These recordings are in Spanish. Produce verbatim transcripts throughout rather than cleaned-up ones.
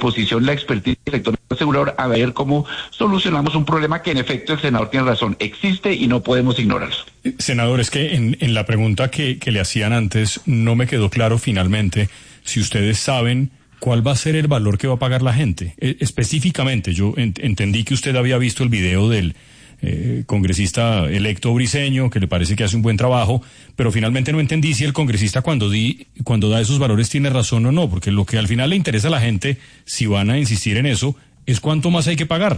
disposición la expertise del sector asegurador a ver cómo solucionamos un problema que en efecto el senador tiene razón, existe y no podemos ignorarlo. Senador, es que en, en la pregunta que, que le hacían antes no me quedó claro finalmente si ustedes saben cuál va a ser el valor que va a pagar la gente. Eh, específicamente, yo ent- entendí que usted había visto el video del eh, congresista electo Briceño, que le parece que hace un buen trabajo, pero finalmente no entendí si el congresista cuando, di, cuando da esos valores tiene razón o no, porque lo que al final le interesa a la gente, si van a insistir en eso, es cuánto más hay que pagar.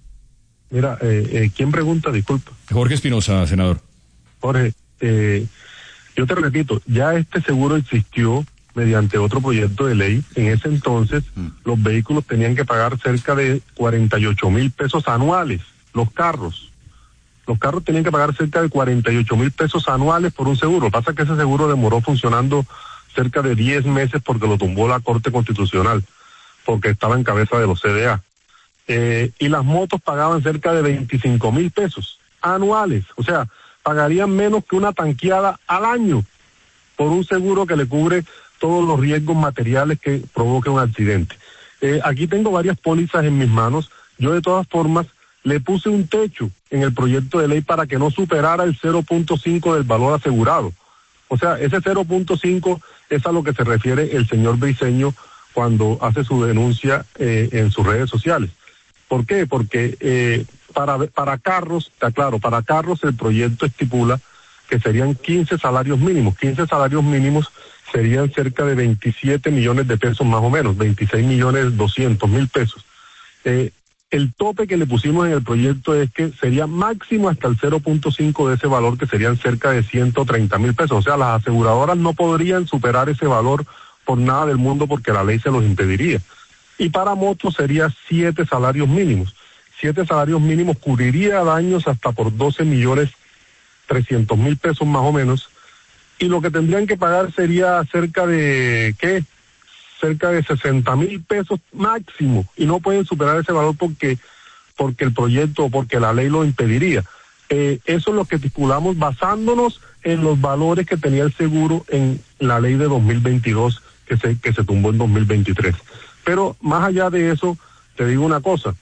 Mira, eh, eh, ¿quién pregunta? Disculpa. Jorge Espinosa, senador. Jorge, eh, yo te repito, ya este seguro existió mediante otro proyecto de ley. En ese entonces, mm. los vehículos tenían que pagar cerca de cuarenta y ocho mil pesos anuales, los carros. Los carros tenían que pagar cerca de cuarenta y ocho mil pesos anuales por un seguro. Lo que pasa es que ese seguro demoró funcionando cerca de diez meses porque lo tumbó la Corte Constitucional, porque estaba en cabeza de los C D A. Eh, y las motos pagaban cerca de veinticinco mil pesos anuales. O sea, pagarían menos que una tanqueada al año por un seguro que le cubre todos los riesgos materiales que provoque un accidente. Eh, aquí tengo varias pólizas en mis manos. Yo de todas formas le puse un techo en el proyecto de ley para que no superara el cero punto cinco del valor asegurado. O sea, ese cero punto cinco es a lo que se refiere el señor Briceño cuando hace su denuncia eh, en sus redes sociales. ¿Por qué? Porque eh, para, para carros, está claro, para carros el proyecto estipula que serían quince salarios mínimos. quince salarios mínimos serían cerca de veintisiete millones de pesos más o menos, veintiséis millones doscientos mil pesos. Eh, el tope que le pusimos en el proyecto es que sería máximo hasta el cero punto cinco de ese valor, que serían cerca de ciento treinta mil pesos. O sea, las aseguradoras no podrían superar ese valor por nada del mundo porque la ley se los impediría. Y para motos sería siete salarios mínimos. Siete salarios mínimos cubriría daños hasta por doce millones trescientos mil pesos más o menos. Y lo que tendrían que pagar sería cerca de, ¿qué? Cerca de sesenta mil pesos máximo. Y no pueden superar ese valor porque, porque el proyecto o porque la ley lo impediría. Eh, eso es lo que estipulamos basándonos en los valores que tenía el seguro en la ley de dos mil veintidós que se, que se tumbó en dos mil veintitrés. Pero más allá de eso, te digo una cosa.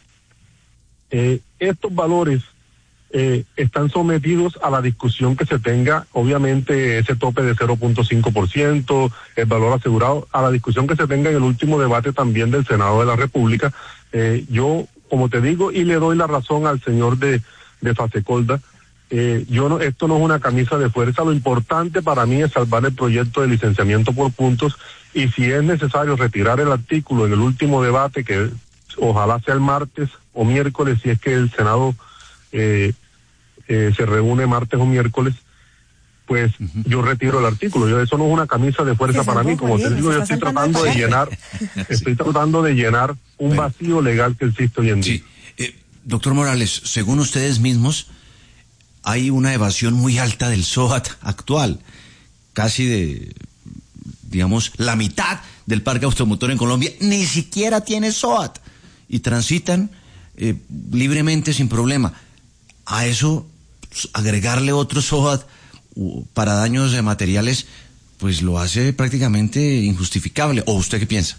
Eh, estos valores Eh, están sometidos a la discusión que se tenga, obviamente ese tope de cero punto cinco por ciento, el valor asegurado, a la discusión que se tenga en el último debate también del Senado de la República. Eh, yo, como te digo, y le doy la razón al señor de, de Fasecolda, eh, yo no, esto no es una camisa de fuerza, lo importante para mí es salvar el proyecto de licenciamiento por puntos, y si es necesario retirar el artículo en el último debate, que ojalá sea el martes o miércoles, si es que el Senado Eh, eh, se reúne martes o miércoles, pues uh-huh. yo retiro el artículo. Yo, eso no es una camisa de fuerza para mí, como te digo, yo estoy tratando de llenar, estoy tratando de llenar un bueno. vacío legal que existe hoy en día. Sí. Eh, doctor Morales, según ustedes mismos, hay una evasión muy alta del S O A T actual, casi de, digamos, la mitad del parque automotor en Colombia ni siquiera tiene S O A T y transitan eh, libremente sin problema. A eso, agregarle otro S O A T para daños de materiales, pues lo hace prácticamente injustificable. ¿O usted qué piensa?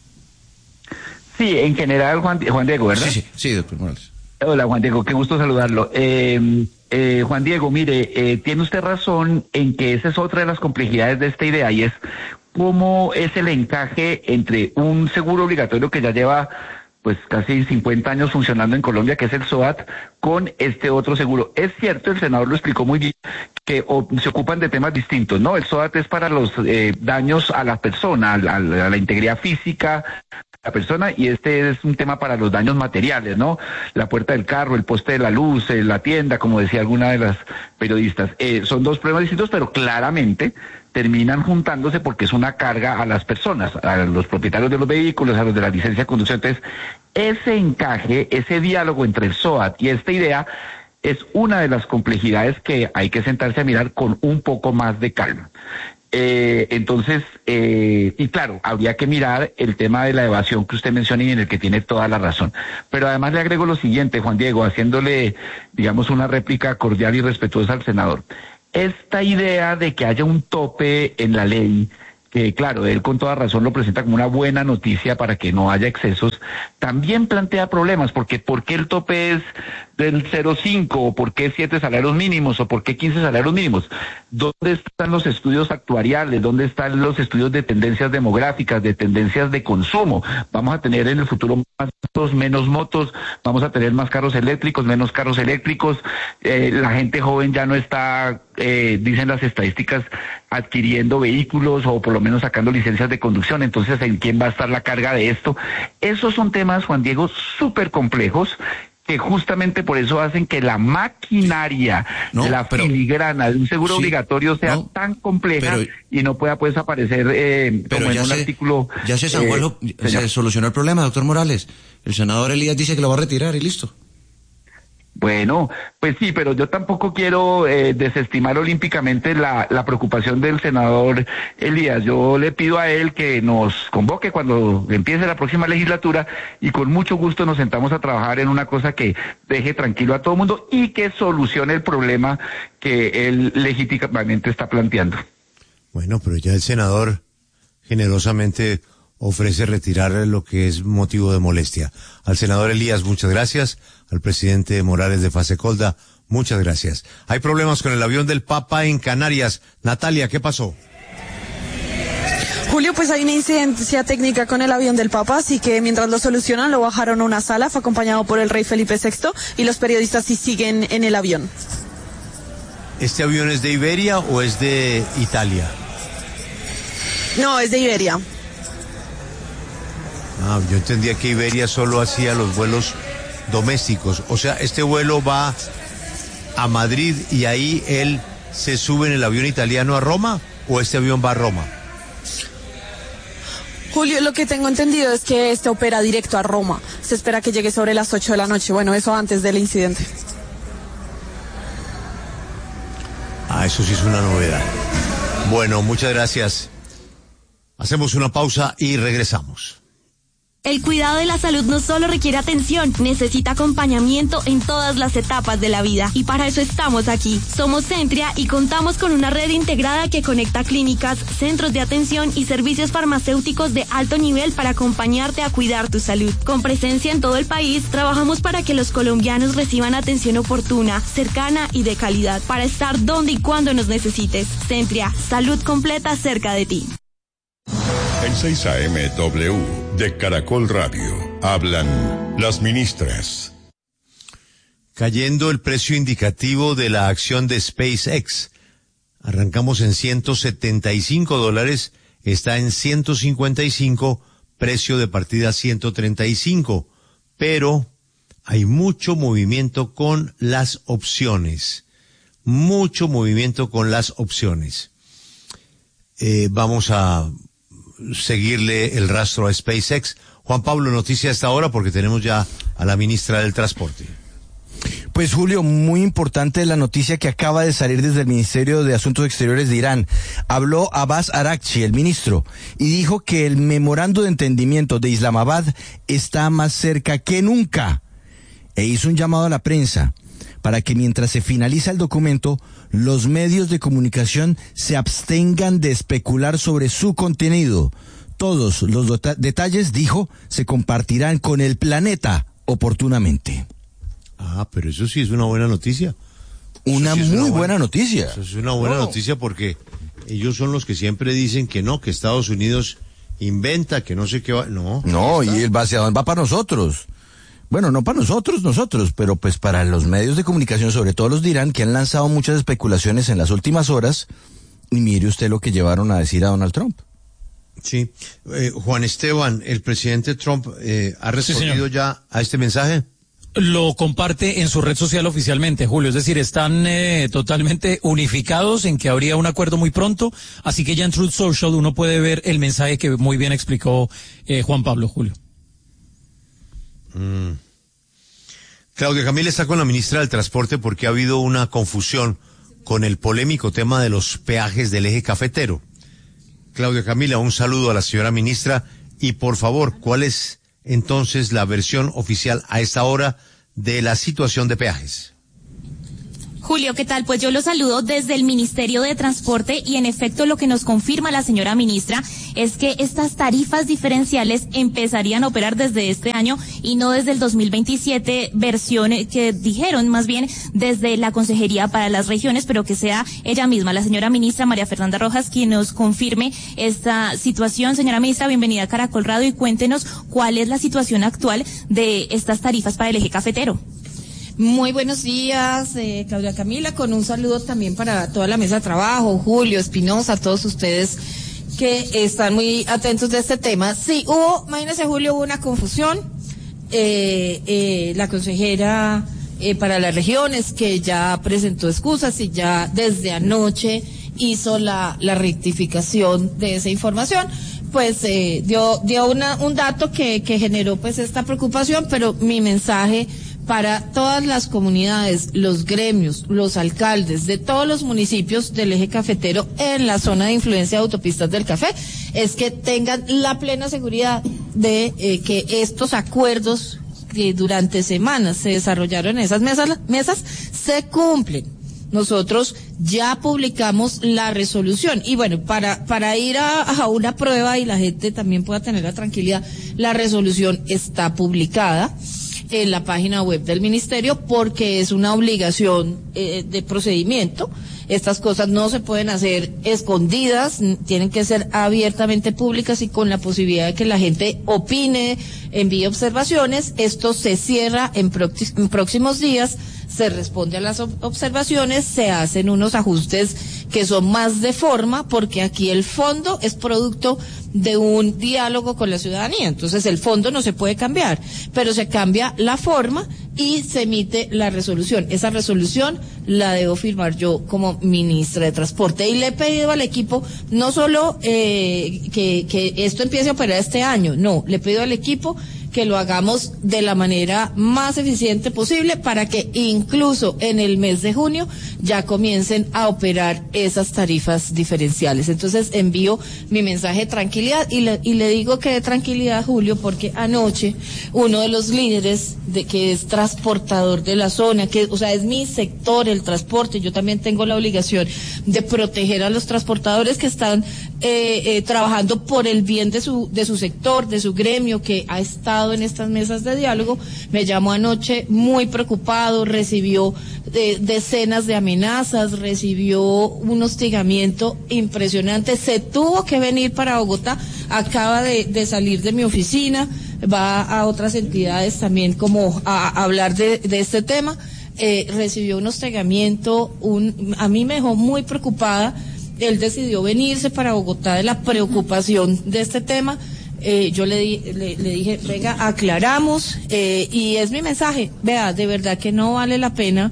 Sí, en general, Juan, Juan Diego, ¿verdad? Sí, sí, sí, doctor Morales. Hola, Juan Diego, qué gusto saludarlo. Eh, eh, Juan Diego, mire, eh, tiene usted razón en que esa es otra de las complejidades de esta idea, y es cómo es el encaje entre un seguro obligatorio que ya lleva pues casi cincuenta años funcionando en Colombia, que es el S O A T, con este otro seguro. Es cierto, el senador lo explicó muy bien, que o, se ocupan de temas distintos, ¿no? El S O A T es para los eh, daños a la persona, a la, a la integridad física de la persona, y este es un tema para los daños materiales, ¿no? La puerta del carro, el poste de la luz, eh, la tienda, como decía alguna de las periodistas. Eh, son dos problemas distintos, pero claramente terminan juntándose porque es una carga a las personas, a los propietarios de los vehículos, a los de la licencia de conducción. Entonces, ese encaje, ese diálogo entre el S O A T y esta idea es una de las complejidades que hay que sentarse a mirar con un poco más de calma. Eh, entonces, eh, y claro, habría que mirar el tema de la evasión que usted menciona y en el que tiene toda la razón. Pero además le agrego lo siguiente, Juan Diego, haciéndole, digamos, una réplica cordial y respetuosa al senador. Esta idea de que haya un tope en la ley que claro, él con toda razón lo presenta como una buena noticia para que no haya excesos, también plantea problemas, porque ¿por qué el tope es del cero coma cinco o por qué siete salarios mínimos o por qué quince salarios mínimos? ¿Dónde están los estudios actuariales? ¿Dónde están los estudios de tendencias demográficas, de tendencias de consumo? Vamos a tener en el futuro más motos, menos motos, vamos a tener más carros eléctricos, menos carros eléctricos, eh, la gente joven ya no está, eh, dicen las estadísticas, adquiriendo vehículos o por lo menos sacando licencias de conducción. Entonces, ¿en quién va a estar la carga de esto? Esos son temas, Juan Diego, súper complejos, que justamente por eso hacen que la maquinaria, no, la pero, filigrana de un seguro sí, obligatorio sea no, tan compleja pero, y no pueda pues aparecer eh, como en un se, artículo. Ya se, zanjó, eh, se solucionó el problema, doctor Morales. El senador Elías dice que lo va a retirar y listo. Bueno, pues sí, pero yo tampoco quiero eh, desestimar olímpicamente la, la preocupación del senador Elías. Yo le pido a él que nos convoque cuando empiece la próxima legislatura y con mucho gusto nos sentamos a trabajar en una cosa que deje tranquilo a todo el mundo y que solucione el problema que él legítimamente está planteando. Bueno, pero ya el senador generosamente ofrece retirar lo que es motivo de molestia. Al senador Elías, muchas gracias. Al presidente Morales de Fasecolda, muchas gracias. Hay problemas con el avión del Papa en Canarias. Natalia, ¿qué pasó? Julio, pues hay una incidencia técnica con el avión del Papa, así que mientras lo solucionan lo bajaron a una sala, fue acompañado por el rey Felipe sexto y los periodistas sí siguen en el avión. ¿Este avión es de Iberia o es de Italia? No, es de Iberia. Ah, yo entendía que Iberia solo hacía los vuelos domésticos. O sea, este vuelo va a Madrid y ahí él se sube en el avión italiano a Roma, ¿o este avión va a Roma? Julio, lo que tengo entendido es que este opera directo a Roma. Se espera que llegue sobre las ocho de la noche. Bueno, eso antes del incidente. Ah, eso sí es una novedad. Bueno, muchas gracias. Hacemos una pausa y regresamos. El cuidado de la salud no solo requiere atención, necesita acompañamiento en todas las etapas de la vida. Y para eso estamos aquí. Somos Centria y contamos con una red integrada que conecta clínicas, centros de atención y servicios farmacéuticos de alto nivel para acompañarte a cuidar tu salud. Con presencia en todo el país, trabajamos para que los colombianos reciban atención oportuna, cercana y de calidad, para estar donde y cuando nos necesites. Centria, salud completa cerca de ti. En seis A M W de Caracol Radio hablan las ministras. Cayendo el precio indicativo de la acción de SpaceX. Arrancamos en ciento setenta y cinco dólares, está en ciento cincuenta y cinco, precio de partida ciento treinta y cinco. Pero hay mucho movimiento con las opciones. Mucho movimiento con las opciones. Eh, vamos a seguirle el rastro a SpaceX. Juan Pablo, noticia hasta ahora porque tenemos ya a la ministra del Transporte. Pues Julio, muy importante la noticia que acaba de salir desde el Ministerio de Asuntos Exteriores de Irán. Habló Abbas Araghchi, el ministro, y dijo que el memorando de entendimiento de Islamabad está más cerca que nunca. E hizo un llamado a la prensa para que mientras se finaliza el documento, los medios de comunicación se abstengan de especular sobre su contenido. Todos los deta- detalles, dijo, se compartirán con el planeta oportunamente. Ah, pero eso sí es una buena noticia. Una sí muy una buena, buena noticia. Eso es una buena oh. noticia porque ellos son los que siempre dicen que no, que Estados Unidos inventa, que no sé qué va. No, no, y el vaciador va para nosotros. Bueno, no para nosotros, nosotros, pero pues para los medios de comunicación, sobre todo los de Irán, que han lanzado muchas especulaciones en las últimas horas, y mire usted lo que llevaron a decir a Donald Trump. Sí, eh, Juan Esteban, el presidente Trump eh, ha respondido sí, ya a este mensaje. Lo comparte en su red social oficialmente, Julio, es decir, están eh, totalmente unificados en que habría un acuerdo muy pronto, así que ya en Truth Social uno puede ver el mensaje que muy bien explicó eh, Juan Pablo, Julio. Mm. Claudia Camila está con la ministra del Transporte porque ha habido una confusión con el polémico tema de los peajes del eje cafetero. Claudia Camila, un saludo a la señora ministra y por favor, ¿cuál es entonces la versión oficial a esta hora de la situación de peajes? Julio, ¿qué tal? Pues yo lo saludo desde el Ministerio de Transporte y en efecto lo que nos confirma la señora ministra es que estas tarifas diferenciales empezarían a operar desde este año y no desde el dos mil veintisiete, versión que dijeron más bien desde la Consejería para las Regiones, pero que sea ella misma, la señora ministra María Fernanda Rojas, quien nos confirme esta situación. Señora ministra, bienvenida a Caracol Radio y cuéntenos cuál es la situación actual de estas tarifas para el eje cafetero. Muy buenos días, eh, Claudia Camila, con un saludo también para toda la mesa de trabajo, Julio, Espinosa, todos ustedes que están muy atentos de este tema. Sí, hubo, imagínese Julio, hubo una confusión, eh, eh, la consejera eh, para las regiones que ya presentó excusas y ya desde anoche hizo la, la rectificación de esa información. Pues eh, dio dio una, un dato que, que generó pues esta preocupación, pero mi mensaje para todas las comunidades, los gremios, los alcaldes de todos los municipios del eje cafetero en la zona de influencia de autopistas del café, es que tengan la plena seguridad de eh, que estos acuerdos que durante semanas se desarrollaron en esas mesas, mesas se cumplen. Nosotros ya publicamos la resolución y bueno, para para ir a, a una prueba y la gente también pueda tener la tranquilidad, la resolución está publicada en la página web del ministerio porque es una obligación eh, de procedimiento. Estas cosas no se pueden hacer escondidas, tienen que ser abiertamente públicas y con la posibilidad de que la gente opine, envíe observaciones. Esto se cierra en, prox- en próximos días, se responde a las observaciones, se hacen unos ajustes que son más de forma, porque aquí el fondo es producto de un diálogo con la ciudadanía, entonces el fondo no se puede cambiar, pero se cambia la forma y se emite la resolución. Esa resolución la debo firmar yo como ministra de Transporte y le he pedido al equipo no solo eh, que, que esto empiece a operar este año, no, le he pedido al equipo que lo hagamos de la manera más eficiente posible para que incluso en el mes de junio ya comiencen a operar esas tarifas diferenciales. Entonces envío mi mensaje de tranquilidad y le, y le digo que de tranquilidad, Julio, porque anoche uno de los líderes de que es transportador de la zona, que o sea es mi sector el transporte, yo también tengo la obligación de proteger a los transportadores que están eh, eh, trabajando por el bien de su de su sector, de su gremio, que ha estado en estas mesas de diálogo, me llamó anoche muy preocupado, recibió eh, decenas de amenazas, recibió un hostigamiento impresionante, se tuvo que venir para Bogotá, acaba de, de salir de mi oficina, va a otras entidades también como a, a hablar de, de este tema, eh, recibió un hostigamiento, un, a mí me dejó muy preocupada, él decidió venirse para Bogotá de la preocupación de este tema. Eh, yo le, di, le, le dije, venga, aclaramos, eh, y es mi mensaje, vea, de verdad que no vale la pena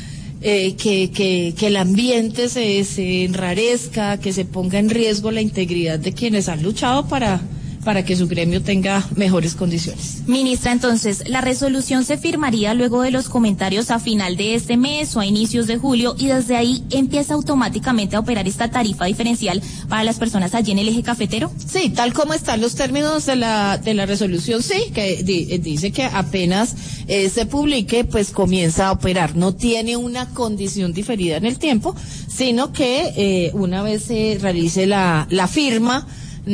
eh, que, que, que el ambiente se, se enrarezca, que se ponga en riesgo la integridad de quienes han luchado para, para que su gremio tenga mejores condiciones. Ministra, entonces, la resolución se firmaría luego de los comentarios a final de este mes o a inicios de julio y desde ahí empieza automáticamente a operar esta tarifa diferencial para las personas allí en el eje cafetero. Sí, tal como están los términos de la de la resolución, sí, que di, dice que apenas eh, se publique, pues comienza a operar. No tiene una condición diferida en el tiempo, sino que eh, una vez se realice la la firma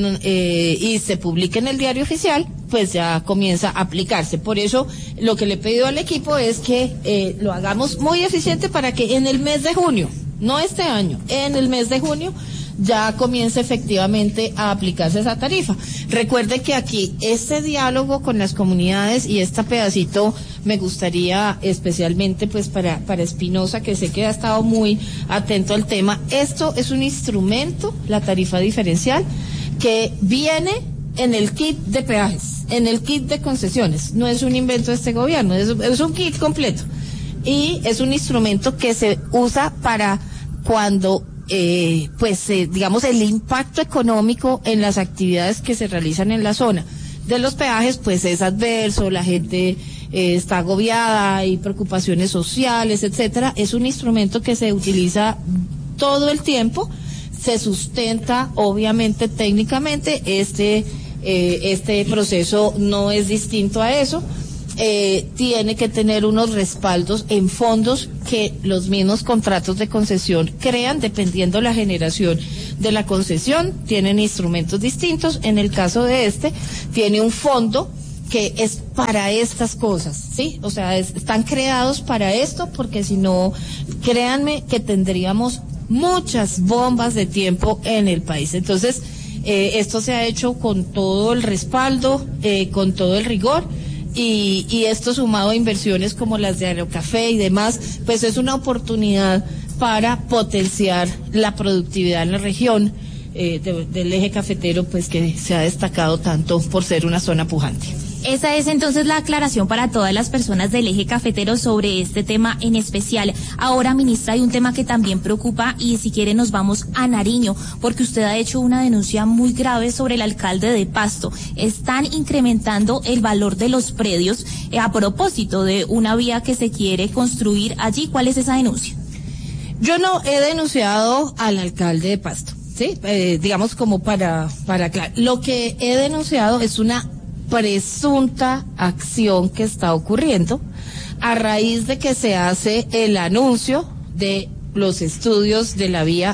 Eh, y se publique en el diario oficial, pues ya comienza a aplicarse. Por eso lo que le he pedido al equipo es que eh, lo hagamos muy eficiente para que en el mes de junio, no este año, en el mes de junio ya comience efectivamente a aplicarse esa tarifa. Recuerde que aquí este diálogo con las comunidades y este pedacito me gustaría especialmente pues para para Espinosa, que sé que ha estado muy atento al tema. Esto es un instrumento, la tarifa diferencial, que viene en el kit de peajes, en el kit de concesiones. No es un invento de este gobierno, es, es un kit completo. Y es un instrumento que se usa para cuando, eh, pues, eh, digamos, el impacto económico en las actividades que se realizan en la zona de los peajes, pues es adverso, la gente eh, está agobiada, hay preocupaciones sociales, etcétera. Es un instrumento que se utiliza todo el tiempo. Se sustenta obviamente técnicamente, este eh, este proceso no es distinto a eso, eh, tiene que tener unos respaldos en fondos que los mismos contratos de concesión crean, dependiendo la generación de la concesión, tienen instrumentos distintos. En el caso de este, tiene un fondo que es para estas cosas, ¿sí? O sea, es, están creados para esto, porque si no, créanme que tendríamos muchas bombas de tiempo en el país. Entonces, eh, esto se ha hecho con todo el respaldo, eh, con todo el rigor, y, y esto sumado a inversiones como las de Aerocafé y demás, pues es una oportunidad para potenciar la productividad en la región eh, de, del eje cafetero, pues que se ha destacado tanto por ser una zona pujante. Esa es entonces la aclaración para todas las personas del eje cafetero sobre este tema en especial. Ahora, ministra, hay un tema que también preocupa, y si quiere nos vamos a Nariño, porque usted ha hecho una denuncia muy grave sobre el alcalde de Pasto. Están incrementando el valor de los predios eh, a propósito de una vía que se quiere construir allí. ¿Cuál es esa denuncia? Yo no he denunciado al alcalde de Pasto, ¿sí? Eh, digamos como para, para aclarar. Lo que he denunciado es una presunta acción que está ocurriendo a raíz de que se hace el anuncio de los estudios de la vía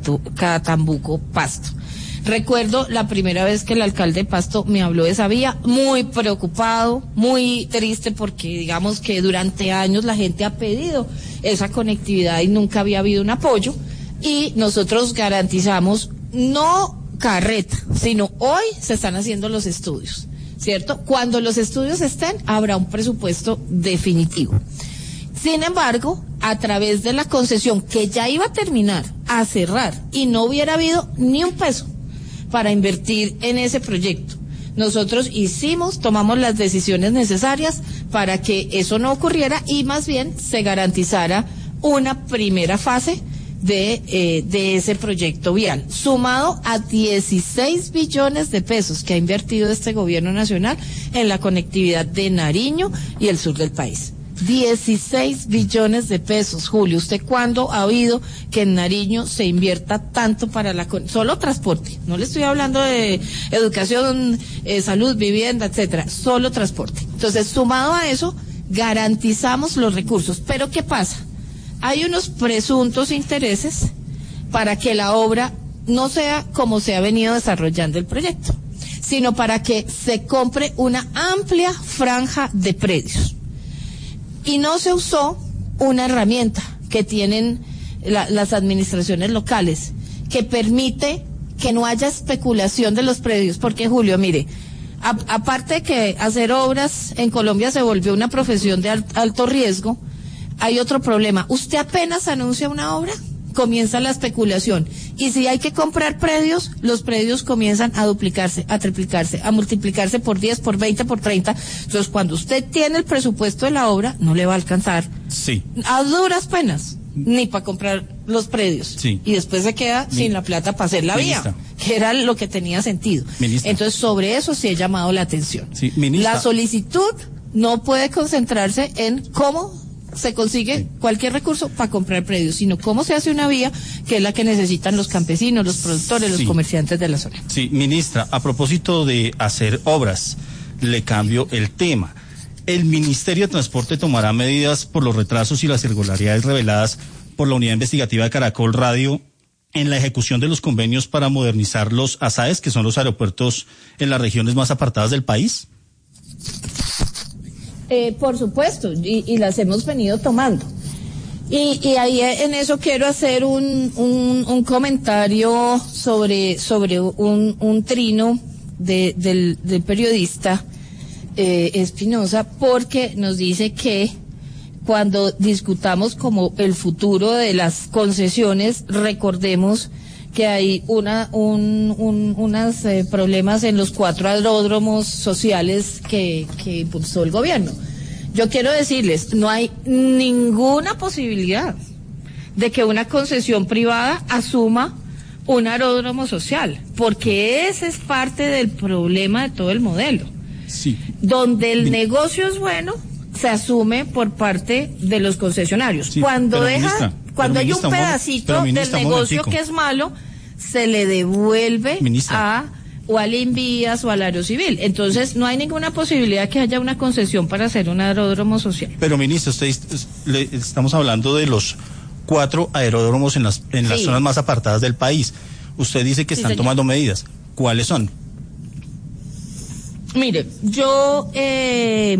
Catatumbo-Pasto. Recuerdo la primera vez que el alcalde de Pasto me habló de esa vía, muy preocupado, muy triste, porque digamos que durante años la gente ha pedido esa conectividad y nunca había habido un apoyo, y nosotros garantizamos no carreta, sino hoy se están haciendo los estudios, ¿cierto? Cuando los estudios estén, habrá un presupuesto definitivo. Sin embargo, a través de la concesión que ya iba a terminar, a cerrar, y no hubiera habido ni un peso para invertir en ese proyecto, nosotros hicimos, tomamos las decisiones necesarias para que eso no ocurriera y más bien se garantizara una primera fase de eh, de ese proyecto vial, sumado a dieciséis billones de pesos que ha invertido este gobierno nacional en la conectividad de Nariño y el sur del país. dieciséis billones de pesos, Julio. ¿Usted cuándo ha oído que en Nariño se invierta tanto para la con- solo transporte? No le estoy hablando de educación, eh, salud, vivienda, etcétera, solo transporte. Entonces, sumado a eso, garantizamos los recursos. Pero ¿qué pasa? Hay unos presuntos intereses para que la obra no sea como se ha venido desarrollando el proyecto, sino para que se compre una amplia franja de predios. Y no se usó una herramienta que tienen la, las administraciones locales, que permite que no haya especulación de los predios, porque Julio, mire, a, aparte de que hacer obras en Colombia se volvió una profesión de al, alto riesgo, hay otro problema. Usted apenas anuncia una obra, comienza la especulación. Y si hay que comprar predios, los predios comienzan a duplicarse, a triplicarse, a multiplicarse por diez, por veinte, por treinta. Entonces, cuando usted tiene el presupuesto de la obra, no le va a alcanzar. Sí. A duras penas, ni para comprar los predios. Sí. Y después se queda Mi... sin la plata para hacer la Ministra. vía, que era lo que tenía sentido. Ministra. Entonces, sobre eso sí he llamado la atención. Sí, ministra. La solicitud no puede concentrarse en cómo se consigue cualquier recurso para comprar predios, sino cómo se hace una vía, que es la que necesitan los campesinos, los productores, Sí. los comerciantes de la zona. Sí, ministra, a propósito de hacer obras, le cambio el tema. El Ministerio de Transporte tomará medidas por los retrasos y las irregularidades reveladas por la Unidad Investigativa de Caracol Radio en la ejecución de los convenios para modernizar los A S A Es, que son los aeropuertos en las regiones más apartadas del país. Eh, por supuesto, y, y las hemos venido tomando. Y, y ahí en eso quiero hacer un, un, un comentario sobre, sobre un, un trino de, del, del periodista eh, Espinosa, porque nos dice que cuando discutamos como el futuro de las concesiones, recordemos que hay una un, un unos eh, problemas en los cuatro aeródromos sociales que, que impulsó el gobierno. Yo quiero decirles, no hay ninguna posibilidad de que una concesión privada asuma un aeródromo social, porque ese es parte del problema de todo el modelo. Sí. Donde el Mi... negocio es bueno, se asume por parte de los concesionarios. Sí, cuando deja, ministra, cuando hay ministra, un un pedacito pero, ministra, del negocio que es malo, se le devuelve Ministra. a o al Invías o al Aerocivil. Entonces no hay ninguna posibilidad que haya una concesión para hacer un aeródromo social. Pero ministro, usted le, estamos hablando de los cuatro aeródromos en las en sí. las zonas más apartadas del país. Usted dice que sí, están señor. tomando medidas. ¿Cuáles son? Mire, yo eh,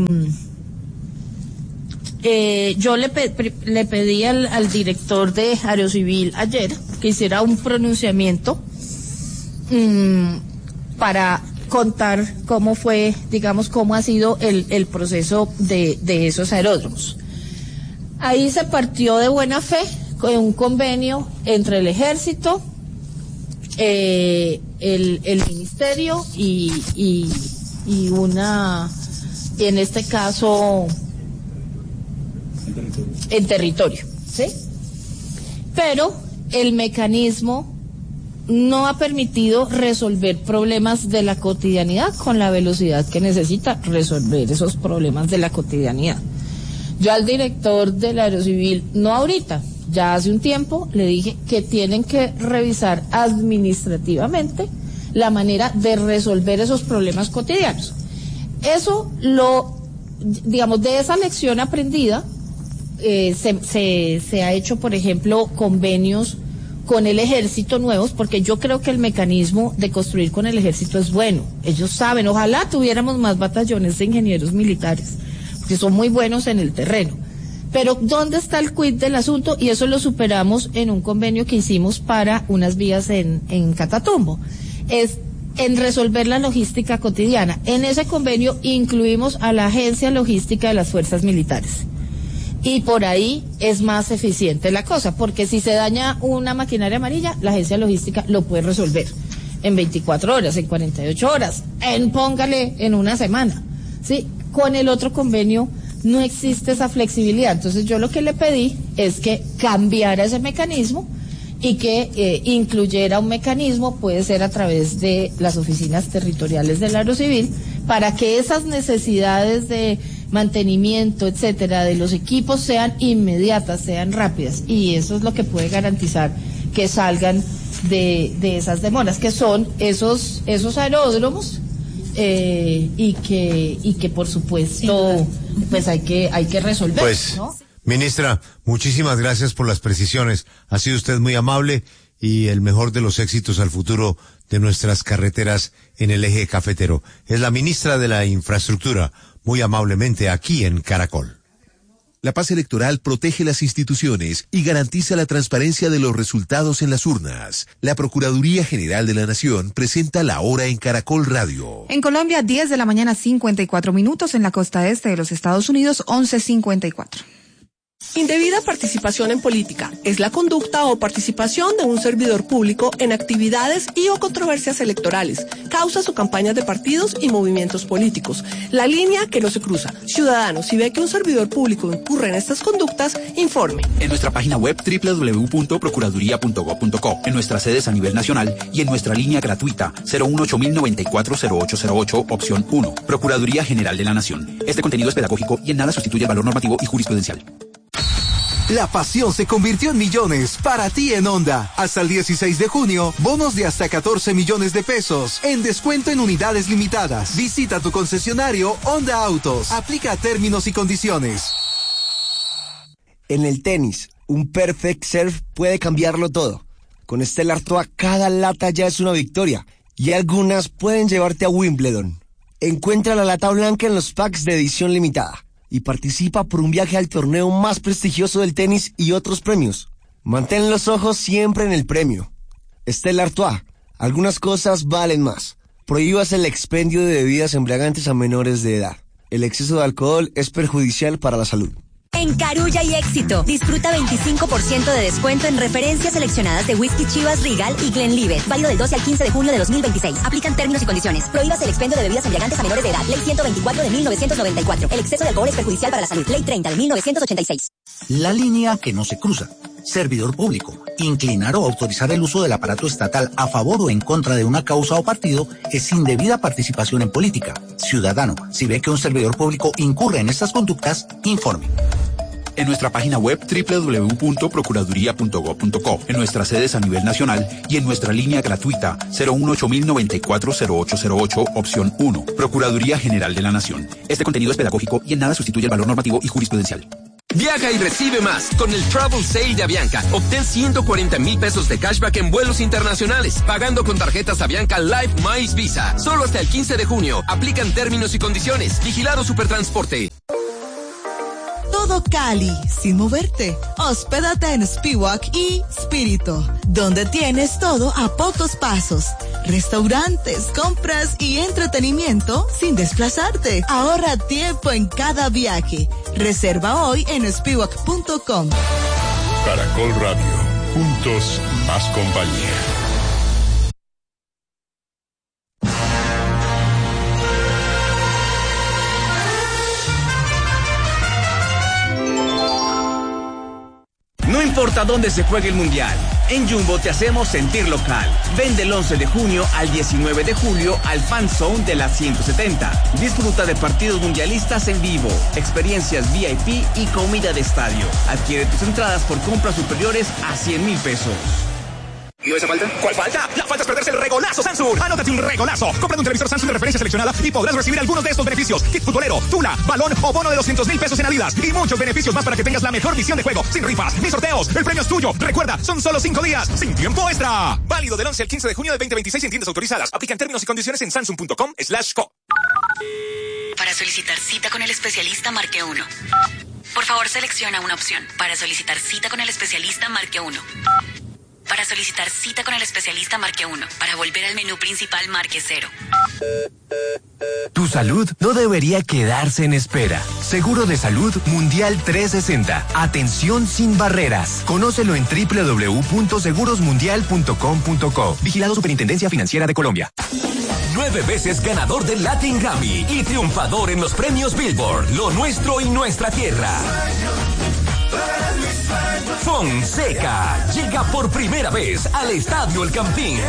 eh, yo le, pe le pedí al, al director de Aerocivil ayer que hiciera un pronunciamiento mmm, para contar cómo fue, digamos, cómo ha sido el, el proceso de, de esos aeródromos. Ahí se partió de buena fe con un convenio entre el Ejército, eh, el, el Ministerio y, y, y una, y en este caso, en territorio, ¿sí? Pero el mecanismo no ha permitido resolver problemas de la cotidianidad con la velocidad que necesita resolver esos problemas de la cotidianidad. Yo al director del Aerocivil, no ahorita, ya hace un tiempo, le dije que tienen que revisar administrativamente la manera de resolver esos problemas cotidianos. Eso lo, digamos, de esa lección aprendida, eh, se, se, se ha hecho, por ejemplo, convenios con el Ejército nuevos, porque yo creo que el mecanismo de construir con el Ejército es bueno. Ellos saben, ojalá tuviéramos más batallones de ingenieros militares, porque son muy buenos en el terreno. Pero ¿dónde está el quid del asunto? Y eso lo superamos en un convenio que hicimos para unas vías en, en Catatumbo. Es en resolver la logística cotidiana. En ese convenio incluimos a la Agencia Logística de las Fuerzas Militares. Y por ahí es más eficiente la cosa, porque si se daña una maquinaria amarilla, la agencia logística lo puede resolver en veinticuatro horas, en cuarenta y ocho horas, en póngale en una semana, ¿sí? Con el otro convenio no existe esa flexibilidad. Entonces yo lo que le pedí es que cambiara ese mecanismo y que eh, incluyera un mecanismo, puede ser a través de las oficinas territoriales del Aerocivil, para que esas necesidades de mantenimiento, etcétera, de los equipos sean inmediatas, sean rápidas, y eso es lo que puede garantizar que salgan de, de esas demoras, que son esos esos aeródromos eh, y que y que por supuesto pues hay que hay que resolver, pues, ¿no? Ministra, muchísimas gracias por las precisiones. Ha sido usted muy amable y el mejor de los éxitos al futuro de nuestras carreteras en el eje cafetero. Es la ministra de la Infraestructura, muy amablemente aquí en Caracol. La paz electoral protege las instituciones y garantiza la transparencia de los resultados en las urnas. La Procuraduría General de la Nación presenta la hora en Caracol Radio. En Colombia, diez de la mañana, cincuenta y cuatro minutos. En la costa este de los Estados Unidos, once cincuenta y cuatro. Indebida participación en política es la conducta o participación de un servidor público en actividades y o controversias electorales, causas o campañas de partidos y movimientos políticos. La línea que no se cruza. Ciudadanos, si ve que un servidor público incurre en estas conductas, informe. En nuestra página web doble u doble u doble u punto procuraduría punto gob punto co, en nuestras sedes a nivel nacional y en nuestra línea gratuita cero uno ocho mil noventa y cuatro cero ocho cero ocho, opción uno. Procuraduría General de la Nación. Este contenido es pedagógico y en nada sustituye el valor normativo y jurisprudencial. La pasión se convirtió en millones para ti en Honda. Hasta el dieciséis de junio, bonos de hasta catorce millones de pesos en descuento en unidades limitadas. Visita tu concesionario Honda Autos. Aplica términos y condiciones. En el tenis, un perfect serve puede cambiarlo todo. Con Stella Artois, cada lata ya es una victoria. Y algunas pueden llevarte a Wimbledon. Encuentra la lata blanca en los packs de edición limitada y participa por un viaje al torneo más prestigioso del tenis y otros premios. Mantén los ojos siempre en el premio. Stella Artois, algunas cosas valen más. Prohíbas el expendio de bebidas embriagantes a menores de edad. El exceso de alcohol es perjudicial para la salud. En Carulla y Éxito, disfruta veinticinco por ciento de descuento en referencias seleccionadas de Whisky Chivas, Regal y Glenlivet. Válido del doce al quince de junio de dos mil veintiséis. Aplican términos y condiciones. Prohíbas el expendio de bebidas embriagantes a menores de edad. Ley ciento veinticuatro de mil novecientos noventa y cuatro. El exceso de alcohol es perjudicial para la salud. Ley treinta de mil novecientos ochenta y seis. La línea que no se cruza. Servidor público. Inclinar o autorizar el uso del aparato estatal a favor o en contra de una causa o partido es indebida participación en política. Ciudadano, si ve que un servidor público incurre en estas conductas, informe. En nuestra página web doble u doble u doble u punto procuraduría punto gob punto co, en nuestras sedes a nivel nacional y en nuestra línea gratuita cero uno ocho mil noventa y cuatro cero ocho cero ocho, opción uno. Procuraduría General de la Nación. Este contenido es pedagógico y en nada sustituye el valor normativo y jurisprudencial. Viaja y recibe más con el Travel Sale de Avianca. Obtén ciento cuarenta mil pesos de cashback en vuelos internacionales, pagando con tarjetas Avianca Live Miles Visa. Solo hasta el quince de junio. Aplican términos y condiciones. Vigilado Supertransporte. Todo Cali, sin moverte. Hospédate en Spiwak y Spirito, donde tienes todo a pocos pasos. Restaurantes, compras y entretenimiento sin desplazarte. Ahorra tiempo en cada viaje. Reserva hoy en spiwak punto com. Caracol Radio. Juntos, más compañía. No importa dónde se juegue el Mundial, en Jumbo te hacemos sentir local. Ven del once de junio al diecinueve de julio al Fan Zone de la ciento setenta. Disfruta de partidos mundialistas en vivo, experiencias V I P y comida de estadio. Adquiere tus entradas por compras superiores a cien mil pesos. ¿Y esa falta? ¿Cuál falta? La falta es perderse el regolazo Samsung. Anótate un regolazo. Compra un televisor Samsung de referencia seleccionada y podrás recibir algunos de estos beneficios: kit futbolero, tula, balón o bono de doscientos mil pesos en Adidas y muchos beneficios más para que tengas la mejor visión de juego, sin rifas ni sorteos. El premio es tuyo. Recuerda, son solo cinco días, sin tiempo extra. Válido del once al quince de junio de veinte veintiséis en tiendas autorizadas. Aplican términos y condiciones en samsung punto com slash co. Para solicitar cita con el especialista, marque uno. Por favor, selecciona una opción. Para solicitar cita con el especialista, marque uno. Para solicitar cita con el especialista, marque uno. Para volver al menú principal, marque cero. Tu salud no debería quedarse en espera. Seguro de Salud Mundial trescientos sesenta. Atención sin barreras. Conócelo en doble u doble u doble u punto seguros mundial punto com punto co. Vigilado Superintendencia Financiera de Colombia. Nueve veces ganador del Latin Grammy y triunfador en los premios Billboard, Lo Nuestro y Nuestra Tierra. Fonseca llega por primera vez al Estadio El Campín.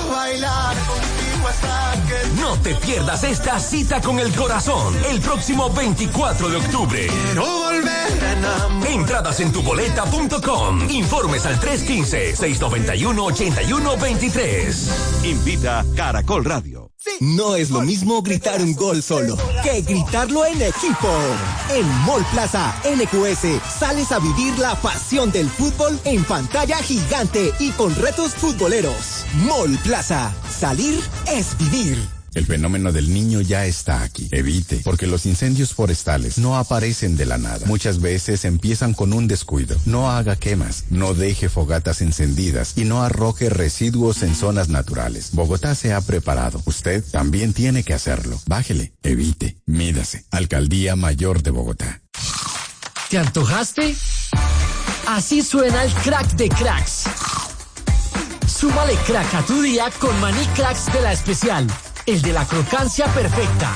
No te pierdas esta cita con el corazón el próximo veinticuatro de octubre. Entradas en tuboleta punto com. Informes al tres uno cinco, seis nueve uno, ocho uno dos tres. Invita Caracol Radio. No es lo mismo gritar un gol solo que gritarlo en equipo. En Mall Plaza N Q S sales a vivir la pasión del fútbol en pantalla gigante y con retos futboleros. Mall Plaza, salir es vivir. El fenómeno del niño ya está aquí. Evite, porque los incendios forestales no aparecen de la nada. Muchas veces empiezan con un descuido. No haga quemas, no deje fogatas encendidas y no arroje residuos en zonas naturales. Bogotá se ha preparado. Usted también tiene que hacerlo. Bájele, evite, mídase. Alcaldía Mayor de Bogotá. ¿Te antojaste? Así suena el crack de cracks. Súmale crack a tu día con maní cracks de La Especial. El de la crocancia perfecta.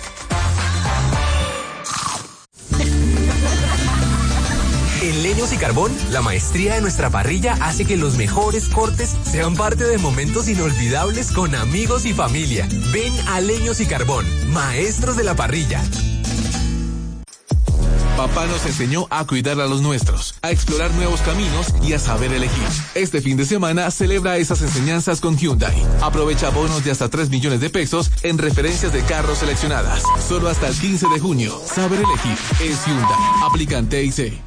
En Leños y Carbón, la maestría de nuestra parrilla hace que los mejores cortes sean parte de momentos inolvidables con amigos y familia. Ven a Leños y Carbón, maestros de la parrilla. Papá nos enseñó a cuidar a los nuestros, a explorar nuevos caminos y a saber elegir. Este fin de semana celebra esas enseñanzas con Hyundai. Aprovecha bonos de hasta tres millones de pesos en referencias de carros seleccionadas. Solo hasta el quince de junio. Saber elegir es Hyundai. Aplican T I C.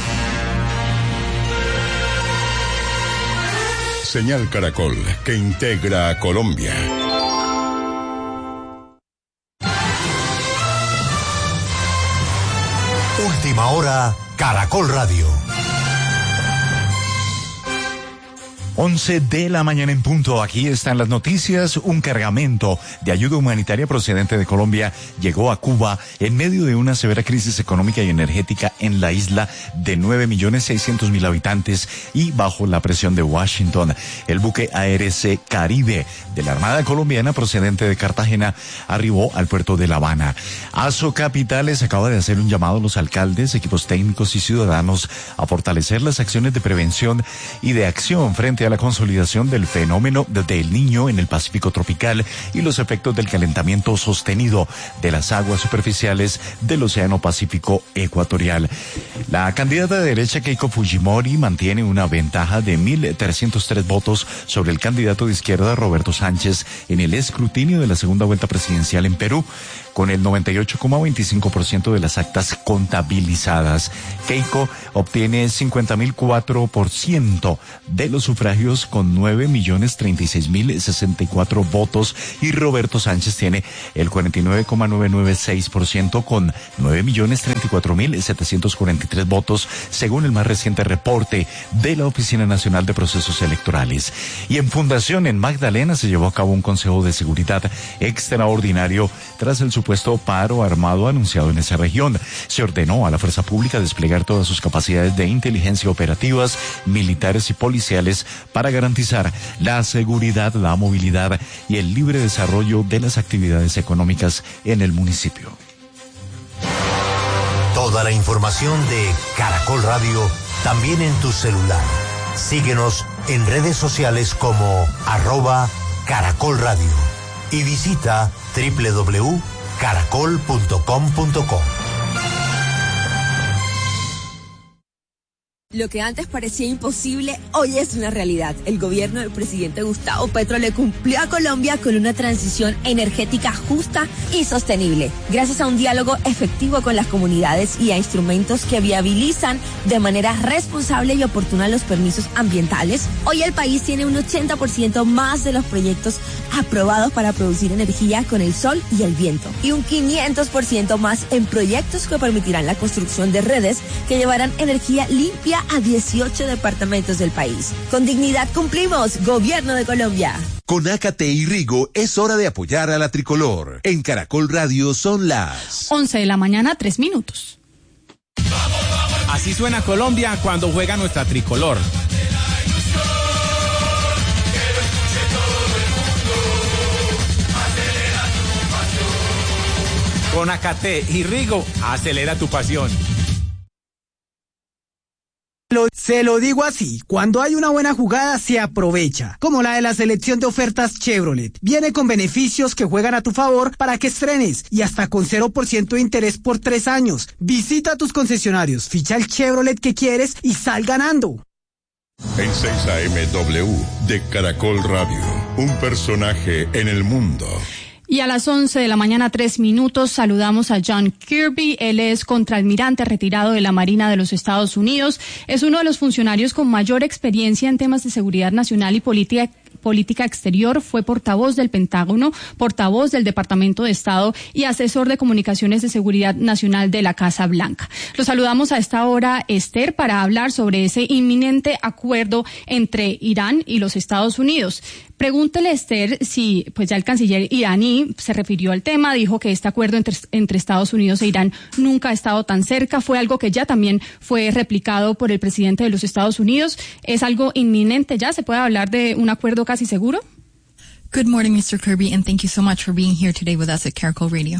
Señal Caracol, que integra a Colombia. Última hora, Caracol Radio. once de la mañana en punto. Aquí están las noticias. Un cargamento de ayuda humanitaria procedente de Colombia llegó a Cuba en medio de una severa crisis económica y energética en la isla de nueve millones seiscientos mil habitantes y bajo la presión de Washington. El buque A R C Caribe de la Armada colombiana procedente de Cartagena arribó al puerto de La Habana. ASO Capitales acaba de hacer un llamado a los alcaldes, equipos técnicos y ciudadanos a fortalecer las acciones de prevención y de acción frente a hacia la consolidación del fenómeno del Niño en el Pacífico tropical y los efectos del calentamiento sostenido de las aguas superficiales del Océano Pacífico ecuatorial. La candidata de derecha Keiko Fujimori mantiene una ventaja de mil trescientos tres votos sobre el candidato de izquierda Roberto Sánchez en el escrutinio de la segunda vuelta presidencial en Perú, con el noventa y ocho coma veinticinco por ciento de las actas contabilizadas. Keiko obtiene cincuenta mil cuatro por ciento de los sufragios con nueve millones treinta y seis mil sesenta y cuatro votos y Roberto Sánchez tiene el cuarenta y nueve coma novecientos noventa y seis por ciento con nueve millones treinta y cuatro mil setecientos cuarenta y tres votos, según el más reciente reporte de la Oficina Nacional de Procesos Electorales. Y en Fundación, en Magdalena, se llevó a cabo un consejo de seguridad extraordinario tras el supuesto paro armado anunciado en esa región. Se ordenó a la fuerza pública desplegar todas sus capacidades de inteligencia operativas, militares y policiales para garantizar la seguridad, la movilidad y el libre desarrollo de las actividades económicas en el municipio. Toda la información de Caracol Radio también en tu celular. Síguenos en redes sociales como arroba Caracol Radio y visita doble u doble u doble u punto caracol punto com punto co. Lo que antes parecía imposible, hoy es una realidad. El gobierno del presidente Gustavo Petro le cumplió a Colombia con una transición energética justa y sostenible, gracias a un diálogo efectivo con las comunidades y a instrumentos que viabilizan de manera responsable y oportuna los permisos ambientales. Hoy el país tiene un ochenta por ciento más de los proyectos aprobados para producir energía con el sol y el viento, y un quinientos por ciento más en proyectos que permitirán la construcción de redes que llevarán energía limpia a dieciocho departamentos del país. Con dignidad cumplimos, Gobierno de Colombia. Con Acate y Rigo es hora de apoyar a la tricolor. En Caracol Radio son las once de la mañana, tres minutos. Así suena Colombia cuando juega nuestra tricolor. Con Acate y Rigo, acelera tu pasión. Se lo digo así, cuando hay una buena jugada se aprovecha, como la de la selección de ofertas Chevrolet. Viene con beneficios que juegan a tu favor para que estrenes y hasta con cero por ciento de interés por tres años. Visita tus concesionarios, ficha el Chevrolet que quieres y sal ganando. En seis A M W de Caracol Radio, un personaje en el mundo. Y a las once de la mañana, tres minutos, saludamos a John Kirby. Él es contraalmirante retirado de la Marina de los Estados Unidos. Es uno de los funcionarios con mayor experiencia en temas de seguridad nacional y política política exterior, fue portavoz del Pentágono, portavoz del Departamento de Estado y asesor de comunicaciones de seguridad nacional de la Casa Blanca. Lo saludamos a esta hora, Esther, para hablar sobre ese inminente acuerdo entre Irán y los Estados Unidos. Pregúntele, Esther, si pues ya el canciller iraní se refirió al tema, dijo que este acuerdo entre, entre Estados Unidos e Irán nunca ha estado tan cerca, fue algo que ya también fue replicado por el presidente de los Estados Unidos. ¿Es algo inminente ya? ¿Se puede hablar de un acuerdo casi seguro? Good morning, Mister Kirby, and thank you so much for being here today with us at Caracol Radio.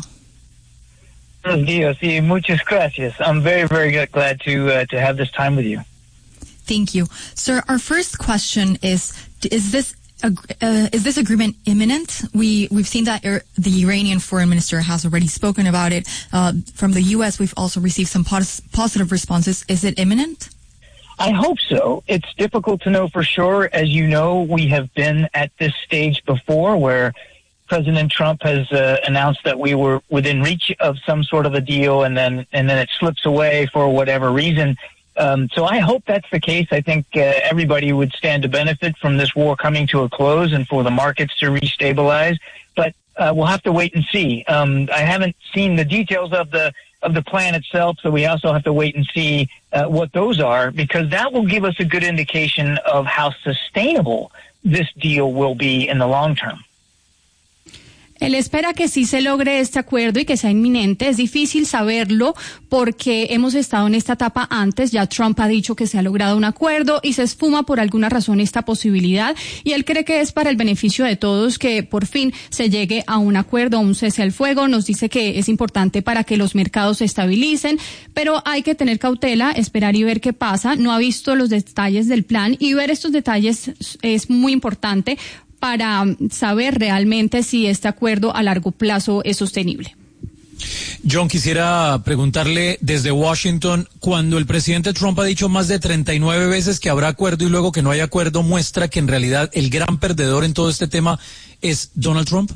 Buenos días, y muchas gracias. I'm very, very glad to uh, to have this time with you. Thank you. Sir, our first question is, is this Uh, is this agreement imminent? We, we've seen that er, the Iranian foreign minister has already spoken about it. Uh, from the U S, we've also received some pos- positive responses. Is it imminent? I hope so. It's difficult to know for sure. As you know, we have been at this stage before where President Trump has uh, announced that we were within reach of some sort of a deal, and then and then it slips away for whatever reason. Um, so I hope that's the case. I think uh, everybody would stand to benefit from this war coming to a close and for the markets to restabilize. But uh, we'll have to wait and see. Um, I haven't seen the details of the of the plan itself, so we also have to wait and see uh, what those are, because that will give us a good indication of how sustainable this deal will be in the long term. Él espera que sí se logre este acuerdo y que sea inminente. Es difícil saberlo porque hemos estado en esta etapa antes. Ya Trump ha dicho que se ha logrado un acuerdo y se esfuma por alguna razón esta posibilidad. Y él cree que es para el beneficio de todos que por fin se llegue a un acuerdo, a un cese al fuego. Nos dice que es importante para que los mercados se estabilicen, pero hay que tener cautela, esperar y ver qué pasa. No ha visto los detalles del plan y ver estos detalles es muy importante para saber realmente si este acuerdo a largo plazo es sostenible. John, quisiera preguntarle desde Washington, cuando el presidente Trump ha dicho más de treinta y nueve veces que habrá acuerdo y luego que no hay acuerdo, ¿muestra que en realidad el gran perdedor en todo este tema es Donald Trump?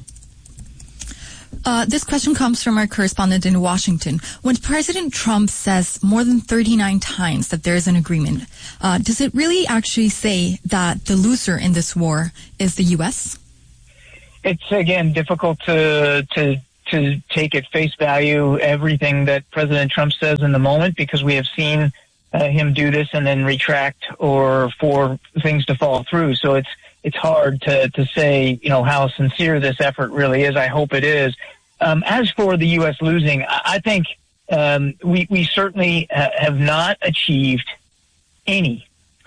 Uh, this question comes from our correspondent in Washington. When President Trump says more than thirty-nine times that there is an agreement, uh, does it really actually say that the loser in this war is the U S? It's, again, difficult to to to take at face value everything that President Trump says in the moment, because we have seen uh, him do this and then retract, or for things to fall through. So it's it's hard to to say, you know, how sincere this effort really is. I hope it is. Um, as for the U S losing, I, I think um, we we certainly uh, have not achieved any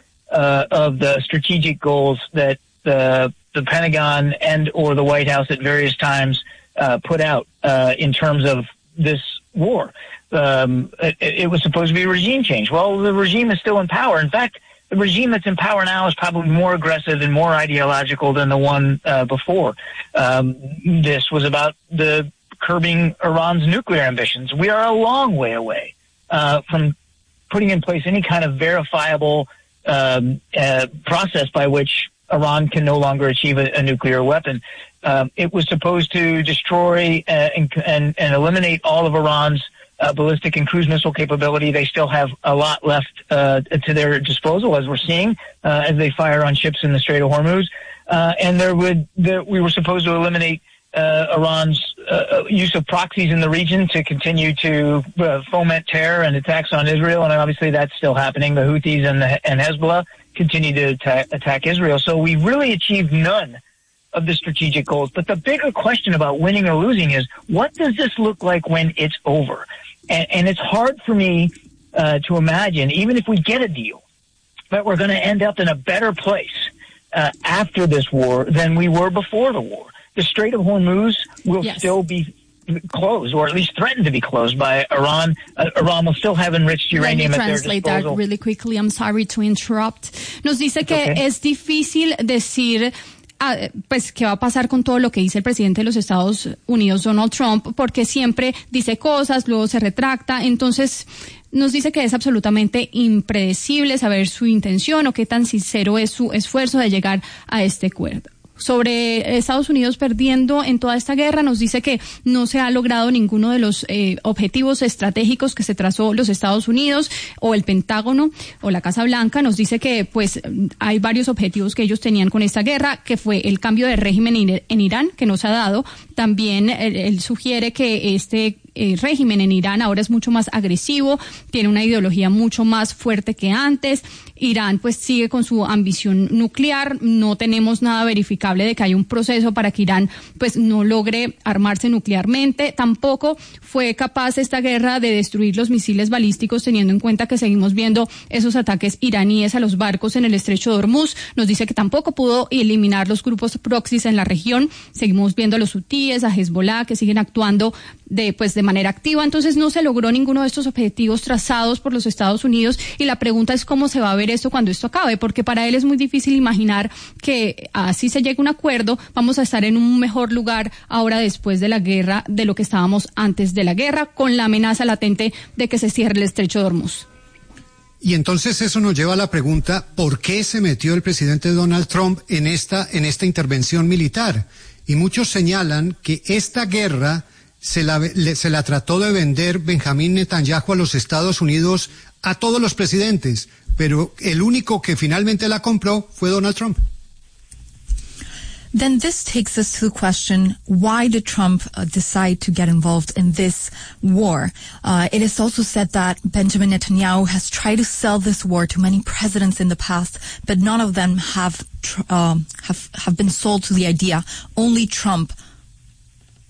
uh, of the strategic goals that the the Pentagon and or the White House at various times uh, put out uh, in terms of this war. Um, it, it was supposed to be a regime change. Well, the regime is still in power. In fact, the regime that's in power now is probably more aggressive and more ideological than the one uh, before. Um, this was about the curbing Iran's nuclear ambitions. We are a long way away uh, from putting in place any kind of verifiable um, uh, process by which Iran can no longer achieve a, a nuclear weapon. Um, it was supposed to destroy uh, and, and, and eliminate all of Iran's uh, ballistic and cruise missile capability. They still have a lot left uh, to their disposal, as we're seeing, uh, as they fire on ships in the Strait of Hormuz. Uh, and there would there, we were supposed to eliminate uh, Iran's uh, use of proxies in the region to continue to uh, foment terror and attacks on Israel. And obviously that's still happening. The Houthis and, the, and Hezbollah continue to attack, attack Israel. So we really achieved none of the strategic goals. But the bigger question about winning or losing is, what does this look like when it's over? And, and it's hard for me uh, to imagine, even if we get a deal, that we're going to end up in a better place uh, after this war than we were before the war. The Strait of Hormuz will yes. still be closed, or at least threatened to be closed by Iran. Uh, Iran will still have enriched uranium at their disposal. Let me translate that really quickly. I'm sorry to interrupt. Nos dice que okay. es difícil decir ah, pues qué va a pasar con todo lo que dice el presidente de los Estados Unidos, Donald Trump, porque siempre dice cosas, luego se retracta. Entonces nos dice que es absolutamente impredecible saber su intención o qué tan sincero es su esfuerzo de llegar a este acuerdo. Sobre Estados Unidos perdiendo en toda esta guerra, nos dice que no se ha logrado ninguno de los eh, objetivos estratégicos que se trazó los Estados Unidos o el Pentágono o la Casa Blanca. Nos dice que pues hay varios objetivos que ellos tenían con esta guerra, que fue el cambio de régimen en Irán, que no se ha dado. También él, él sugiere que este eh, régimen en Irán ahora es mucho más agresivo, tiene una ideología mucho más fuerte que antes. Irán pues sigue con su ambición nuclear, no tenemos nada verificable de que haya un proceso para que Irán pues no logre armarse nuclearmente. Tampoco fue capaz esta guerra de destruir los misiles balísticos, teniendo en cuenta que seguimos viendo esos ataques iraníes a los barcos en el estrecho de Hormuz. Nos dice que tampoco pudo eliminar los grupos proxies en la región. Seguimos viendo a los hutíes, a Hezbollah, que siguen actuando de pues de manera activa. Entonces no se logró ninguno de estos objetivos trazados por los Estados Unidos, y la pregunta es cómo se va a ver esto cuando esto acabe, porque para él es muy difícil imaginar que así se llegue a un acuerdo, vamos a estar en un mejor lugar ahora después de la guerra de lo que estábamos antes de la guerra, con la amenaza latente de que se cierre el estrecho de Hormuz. Y entonces eso nos lleva a la pregunta, ¿por qué se metió el presidente Donald Trump en esta, en esta intervención militar? Y muchos señalan que esta guerra se la, le, se la trató de vender Benjamín Netanyahu a los Estados Unidos, a todos los presidentes, pero el único que finalmente la compró fue Donald Trump. Then this takes us to the question, why did Trump uh, decide to get involved in this war? Uh, it is also said that Benjamin Netanyahu has tried to sell this war to many presidents in the past, but none of them have, tr- uh, have, have been sold to the idea. Only Trump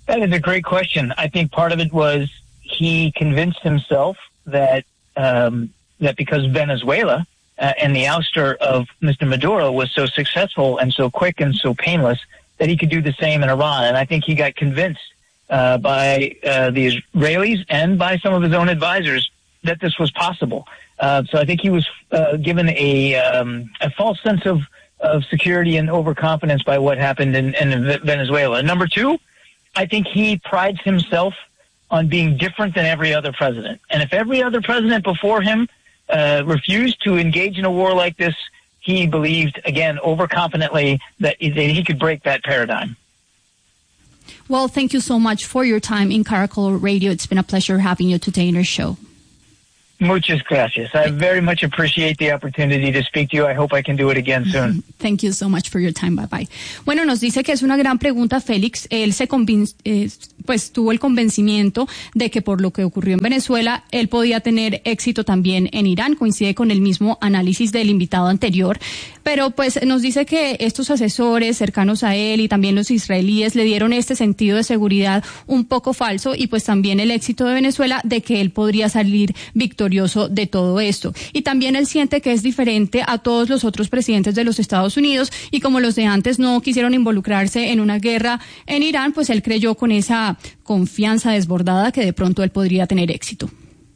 That is a great question. I think part of it was he convinced himself that um, that because Venezuela uh, and the ouster of Mister Maduro was so successful and so quick and so painless, that he could do the same in Iran. And I think he got convinced uh, by uh, the Israelis and by some of his own advisors that this was possible. Uh, so I think he was uh, given a, um, a false sense of, of security and overconfidence by what happened in, in Venezuela. Number two, I think he prides himself on being different than every other president. And if every other president before him uh, refused to engage in a war like this, he believed, again, overconfidently, that, that he could break that paradigm. Well, thank you so much for your time in Caracol Radio. It's been a pleasure having you today in our show. Muchas gracias. I very much appreciate the opportunity to speak to you. I hope I can do it again soon. Thank you so much for your time. Bye bye. Bueno, nos dice que es una gran pregunta, Félix. Él se convin- eh, pues tuvo el convencimiento de que por lo que ocurrió en Venezuela, él podía tener éxito también en Irán. Coincide con el mismo análisis del invitado anterior. Pero pues nos dice que estos asesores cercanos a él y también los israelíes le dieron este sentido de seguridad un poco falso, y pues también el éxito de Venezuela de que él podría salir victorioso de todo esto. Y también él siente que es diferente a todos los otros presidentes de los Estados Unidos, y como los de antes no quisieron involucrarse en una guerra en Irán, pues él creyó con esa confianza desbordada que de pronto él podría tener éxito.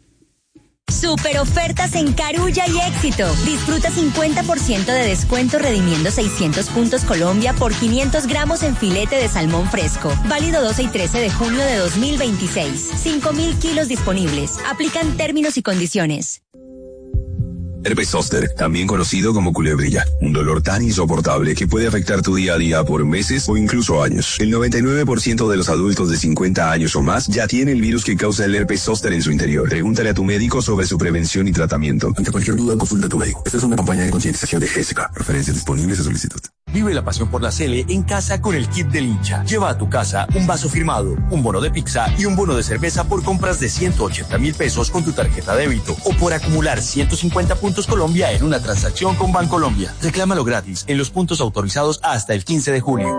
Super ofertas en Carulla y Éxito. Disfruta cincuenta por ciento de descuento redimiendo seiscientos puntos Colombia por quinientos gramos en filete de salmón fresco. Válido doce y trece de junio de dos mil veintiséis. cinco mil kilos disponibles. Aplican términos y condiciones. Herpes zóster, también conocido como culebrilla, un dolor tan insoportable que puede afectar tu día a día por meses o incluso años. El noventa y nueve por ciento de los adultos de cincuenta años o más ya tiene el virus que causa el herpes zóster en su interior. Pregúntale a tu médico sobre su prevención y tratamiento. Ante cualquier duda, consulta a tu médico. Esta es una campaña de concientización de G S K. Referencias disponibles a solicitud. Vive la pasión por la Cele en casa con el kit del hincha. Lleva a tu casa un vaso firmado, un bono de pizza y un bono de cerveza por compras de ciento ochenta mil pesos con tu tarjeta débito, o por acumular ciento cincuenta puntos Colombia en una transacción con Bancolombia. Reclámalo gratis en los puntos autorizados hasta el quince de junio.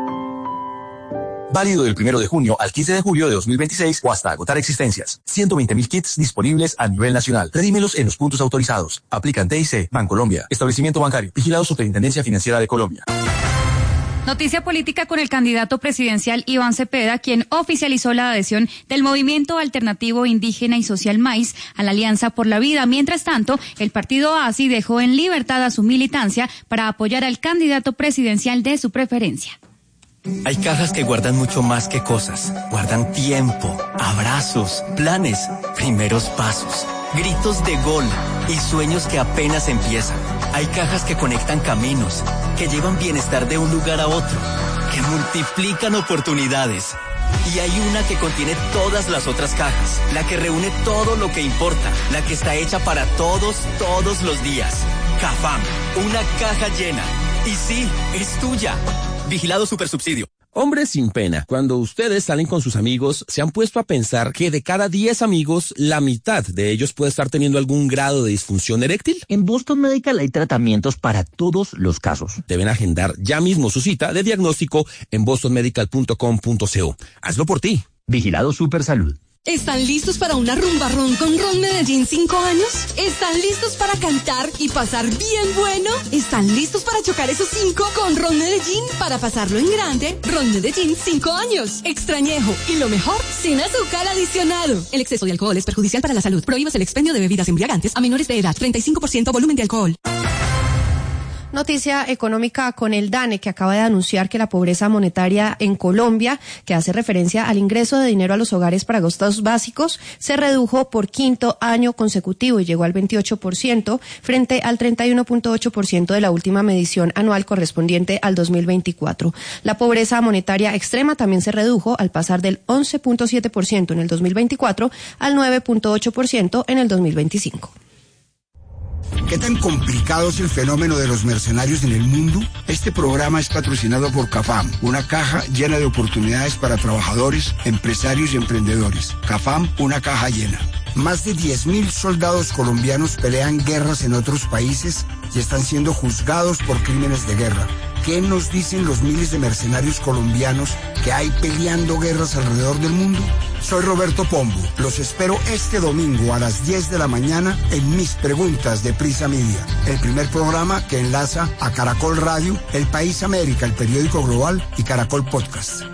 Válido del primero de junio al quince de julio de dos mil veintiséis o hasta agotar existencias. ciento veinte mil kits disponibles a nivel nacional. Redímelos en los puntos autorizados. Aplican T I C, Bancolombia, establecimiento bancario, vigilado Superintendencia Financiera de Colombia. Noticia política con el candidato presidencial Iván Cepeda, quien oficializó la adhesión del Movimiento Alternativo Indígena y Social MAIS a la Alianza por la Vida. Mientras tanto, el partido A S I dejó en libertad a su militancia para apoyar al candidato presidencial de su preferencia. Hay cajas que guardan mucho más que cosas. Guardan tiempo, abrazos, planes, primeros pasos, gritos de gol y sueños que apenas empiezan. Hay cajas que conectan caminos, que llevan bienestar de un lugar a otro, que multiplican oportunidades. Y hay una que contiene todas las otras cajas, la que reúne todo lo que importa, la que está hecha para todos, todos los días. Cafam, una caja llena. Y sí, es tuya. Vigilado Supersubsidio. Hombres sin pena, cuando ustedes salen con sus amigos, ¿se han puesto a pensar que de cada diez amigos, la mitad de ellos puede estar teniendo algún grado de disfunción eréctil? En Boston Medical hay tratamientos para todos los casos. Deben agendar ya mismo su cita de diagnóstico en boston medical punto com punto co. Hazlo por ti. Vigilado Supersalud. ¿Están listos para una rumba ron con Ron Medellín cinco años? ¿Están listos para cantar y pasar bien bueno? ¿Están listos para chocar esos cinco con Ron Medellín para pasarlo en grande? Ron Medellín cinco años. Extrañejo. Y lo mejor, sin azúcar adicionado. El exceso de alcohol es perjudicial para la salud. Prohíbas el expendio de bebidas embriagantes a menores de edad. treinta y cinco por ciento volumen de alcohol. Noticia económica con el DANE, que acaba de anunciar que la pobreza monetaria en Colombia, que hace referencia al ingreso de dinero a los hogares para gastos básicos, se redujo por quinto año consecutivo y llegó al veintiocho por ciento frente al treinta y uno punto ocho por ciento de la última medición anual correspondiente al dos mil veinticuatro. La pobreza monetaria extrema también se redujo al pasar del once punto siete por ciento en el dos mil veinticuatro al nueve punto ocho por ciento en el dos mil veinticinco. ¿Qué tan complicado es el fenómeno de los mercenarios en el mundo? Este programa es patrocinado por CAFAM, una caja llena de oportunidades para trabajadores, empresarios y emprendedores. CAFAM, una caja llena. Más de diez mil soldados colombianos pelean guerras en otros países y están siendo juzgados por crímenes de guerra. ¿Qué nos dicen los miles de mercenarios colombianos que hay peleando guerras alrededor del mundo? Soy Roberto Pombo. Los espero este domingo a las diez de la mañana en Mis Preguntas de Prisa Media, el primer programa que enlaza a Caracol Radio, El País América, el periódico global y Caracol Podcast.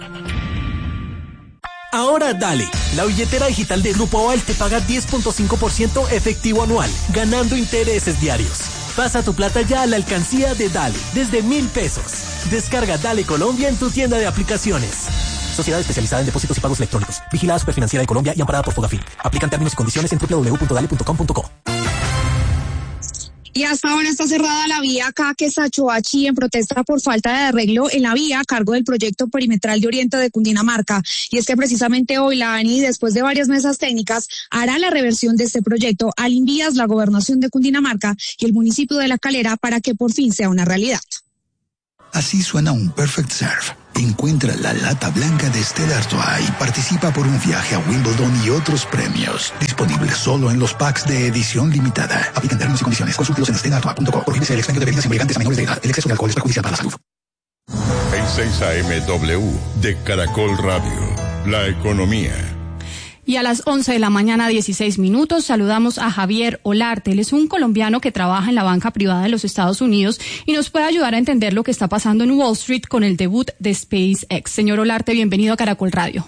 Ahora dale, la billetera digital de Grupo Aval te paga diez punto cinco por ciento efectivo anual, ganando intereses diarios. Pasa tu plata ya a la alcancía de Dale, desde mil pesos. Descarga Dale Colombia en tu tienda de aplicaciones. Sociedad especializada en depósitos y pagos electrónicos. Vigilada Superfinanciera de Colombia y amparada por Fogafín. Aplican términos y condiciones en doble u doble u doble u punto dale punto com punto co. Y hasta ahora está cerrada la vía Caque-Sachoachi en protesta por falta de arreglo en la vía a cargo del proyecto perimetral de Oriente de Cundinamarca. Y es que precisamente hoy la ANI, después de varias mesas técnicas, hará la reversión de este proyecto al Invías, la Gobernación de Cundinamarca y el municipio de La Calera para que por fin sea una realidad. Así suena un Perfect Serve. Encuentra la lata blanca de Stella Artois y participa por un viaje a Wimbledon y otros premios. Disponible solo en los packs de edición limitada. Aplican términos y condiciones. Consúltelos en stella artois punto com. Prohíbese el expendio de bebidas embriagantes a menores de edad. El exceso de alcohol es perjudicial para la salud. En seis A M W de Caracol Radio, la economía. Y a las once de la mañana, dieciséis minutos, saludamos a Javier Olarte. Él es un colombiano que trabaja en la banca privada de los Estados Unidos y nos puede ayudar a entender lo que está pasando en Wall Street con el debut de SpaceX. Señor Olarte, bienvenido a Caracol Radio.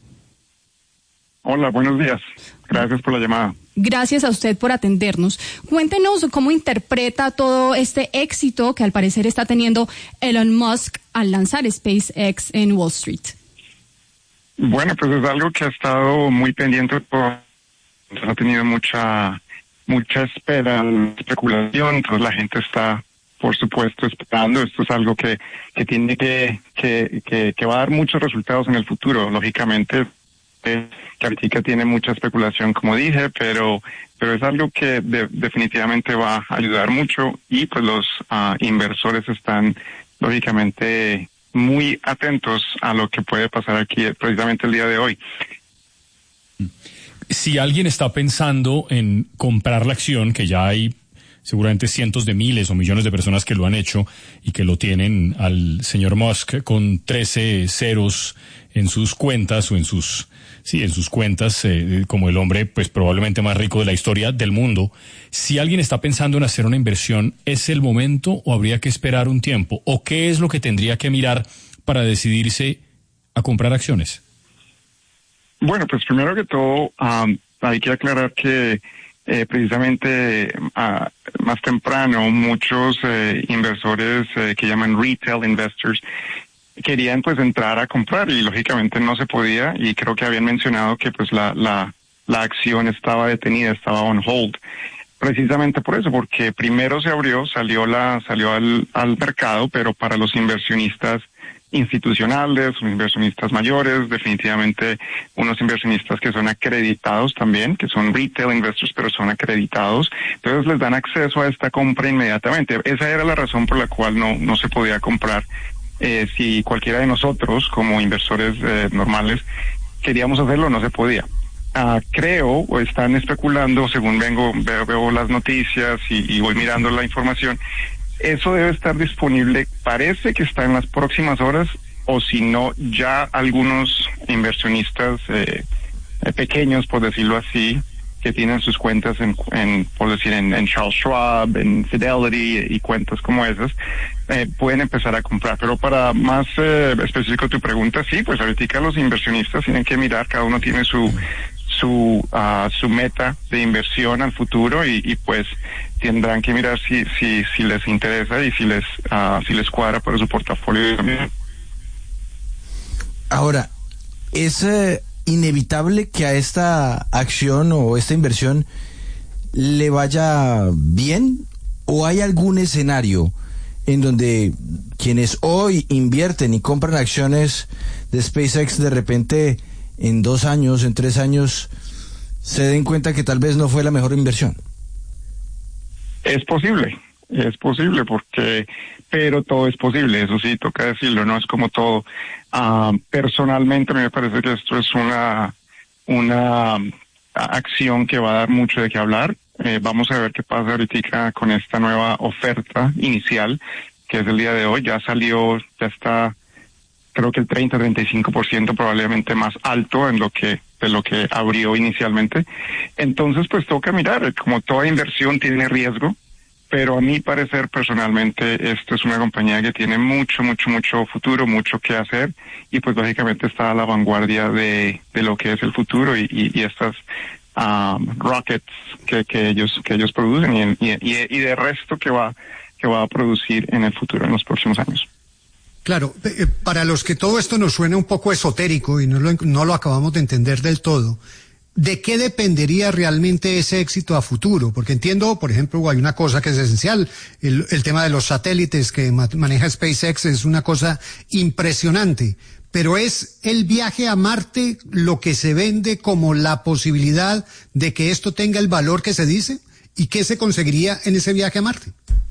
Hola, buenos días. Gracias por la llamada. Gracias a usted por atendernos. Cuéntenos cómo interpreta todo este éxito que al parecer está teniendo Elon Musk al lanzar SpaceX en Wall Street. Bueno, pues es algo que ha estado muy pendiente, por, ha tenido mucha mucha espera, especulación, entonces la gente está, por supuesto, esperando. Esto es algo que, que tiene que, que, que, que va a dar muchos resultados en el futuro, lógicamente. Eh, que ahorita tiene mucha especulación, como dije, pero pero es algo que de, definitivamente va a ayudar mucho y pues los uh, inversores están, lógicamente, muy atentos a lo que puede pasar aquí precisamente el día de hoy. Si alguien está pensando en comprar la acción, que ya hay seguramente cientos de miles o millones de personas que lo han hecho y que lo tienen al señor Musk con trece ceros en sus cuentas o en sus sí en sus cuentas eh, como el hombre pues probablemente más rico de la historia del mundo. Si alguien está pensando en hacer una inversión, ¿es el momento o habría que esperar un tiempo? ¿O qué es lo que tendría que mirar para decidirse a comprar acciones? Bueno, pues primero que todo um, hay que aclarar que eh, precisamente uh, más temprano muchos eh, inversores eh, que llaman retail investors querían pues entrar a comprar y lógicamente no se podía, y creo que habían mencionado que pues la la la acción estaba detenida, estaba on hold. Precisamente por eso, porque primero se abrió, salió la salió al al mercado, pero para los inversionistas institucionales, los inversionistas mayores, definitivamente unos inversionistas que son acreditados también, que son retail investors, pero son acreditados, entonces les dan acceso a esta compra inmediatamente. Esa era la razón por la cual no no se podía comprar. Eh, si cualquiera de nosotros, como inversores eh, normales, queríamos hacerlo, no se podía. Uh, creo, o están especulando, según vengo, veo, veo las noticias y, y voy mirando la información, eso debe estar disponible, parece que está en las próximas horas, o si no, ya algunos inversionistas eh, eh, pequeños, por decirlo así, que tienen sus cuentas en, en por decir, en, en Charles Schwab, en Fidelity y cuentas como esas, eh, pueden empezar a comprar. Pero para más eh, específico tu pregunta, sí, pues ahorita los inversionistas tienen que mirar, cada uno tiene su su uh, su meta de inversión al futuro y, y pues tendrán que mirar si si si les interesa y si les uh, si les cuadra para su portafolio también. Ahora, es eh, inevitable que a esta acción o esta inversión le vaya bien, o hay algún escenario en donde quienes hoy invierten y compran acciones de SpaceX de repente en dos años, en tres años, se den cuenta que tal vez no fue la mejor inversión? Es posible, es posible porque, pero todo es posible, eso sí, toca decirlo, no es como todo. Uh, personalmente a mí me parece que esto es una, una acción que va a dar mucho de qué hablar. Eh, vamos a ver qué pasa ahorita con esta nueva oferta inicial. que es el día de hoy, ya salió, ya está, creo que el treinta, treinta y cinco por ciento probablemente más alto en lo que, de lo que abrió inicialmente. Entonces, pues toca mirar, como toda inversión tiene riesgo, pero a mi parecer personalmente esto es una compañía que tiene mucho, mucho, mucho futuro, mucho que hacer, y pues lógicamente está a la vanguardia de, de lo que es el futuro y, y, y estas um, rockets que, que ellos que ellos producen y, y, y de resto que va que va a producir en el futuro, en los próximos años. Claro, eh, para los que todo esto nos suena un poco esotérico y no lo, no lo acabamos de entender del todo, ¿de qué dependería realmente ese éxito a futuro? Porque entiendo, por ejemplo, hay una cosa que es esencial, el, el tema de los satélites que ma- maneja SpaceX es una cosa impresionante, pero ¿es el viaje a Marte lo que se vende como la posibilidad de que esto tenga el valor que se dice? ¿Y qué se conseguiría en ese viaje a Marte?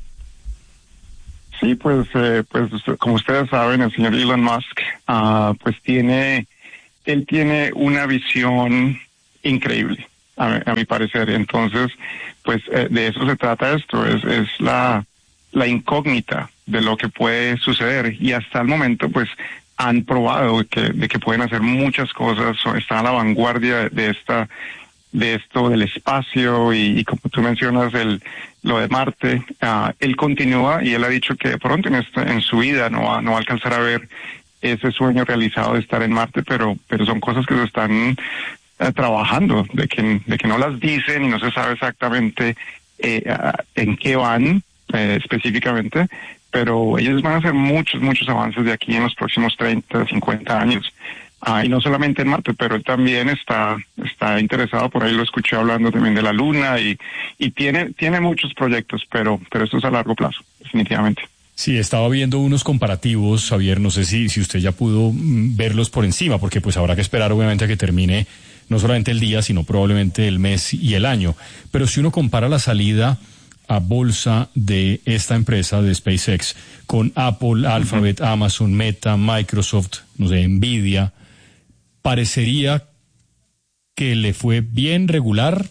Sí, pues, eh, pues como ustedes saben, el señor Elon Musk, uh, pues tiene, él tiene una visión increíble, a, a mi parecer. Entonces, pues eh, de eso se trata esto, es, es la, la incógnita de lo que puede suceder. Y hasta el momento, pues, han probado que, de que pueden hacer muchas cosas, están a la vanguardia de esta, de esto del espacio y, y como tú mencionas, el, lo de Marte. Uh, él continúa y él ha dicho que pronto en, esta, en su vida no va, no va a alcanzar a ver ese sueño realizado de estar en Marte, pero, pero son cosas que se están Eh, trabajando, de que de que no las dicen y no se sabe exactamente eh, uh, en qué van eh, específicamente, pero ellos van a hacer muchos, muchos avances de aquí en los próximos treinta, cincuenta años. Uh, y no solamente en Marte, pero él también está está interesado, por ahí lo escuché hablando también de la Luna y y tiene tiene muchos proyectos, pero pero esto es a largo plazo, definitivamente. Sí, estaba viendo unos comparativos, Javier, no sé si, si usted ya pudo mm, verlos por encima, porque pues habrá que esperar obviamente a que termine no solamente el día, sino probablemente el mes y el año. Pero si uno compara la salida a bolsa de esta empresa de SpaceX con Apple, Alphabet, uh-huh. Amazon, Meta, Microsoft, no sé, Nvidia, parecería que le fue bien, regular,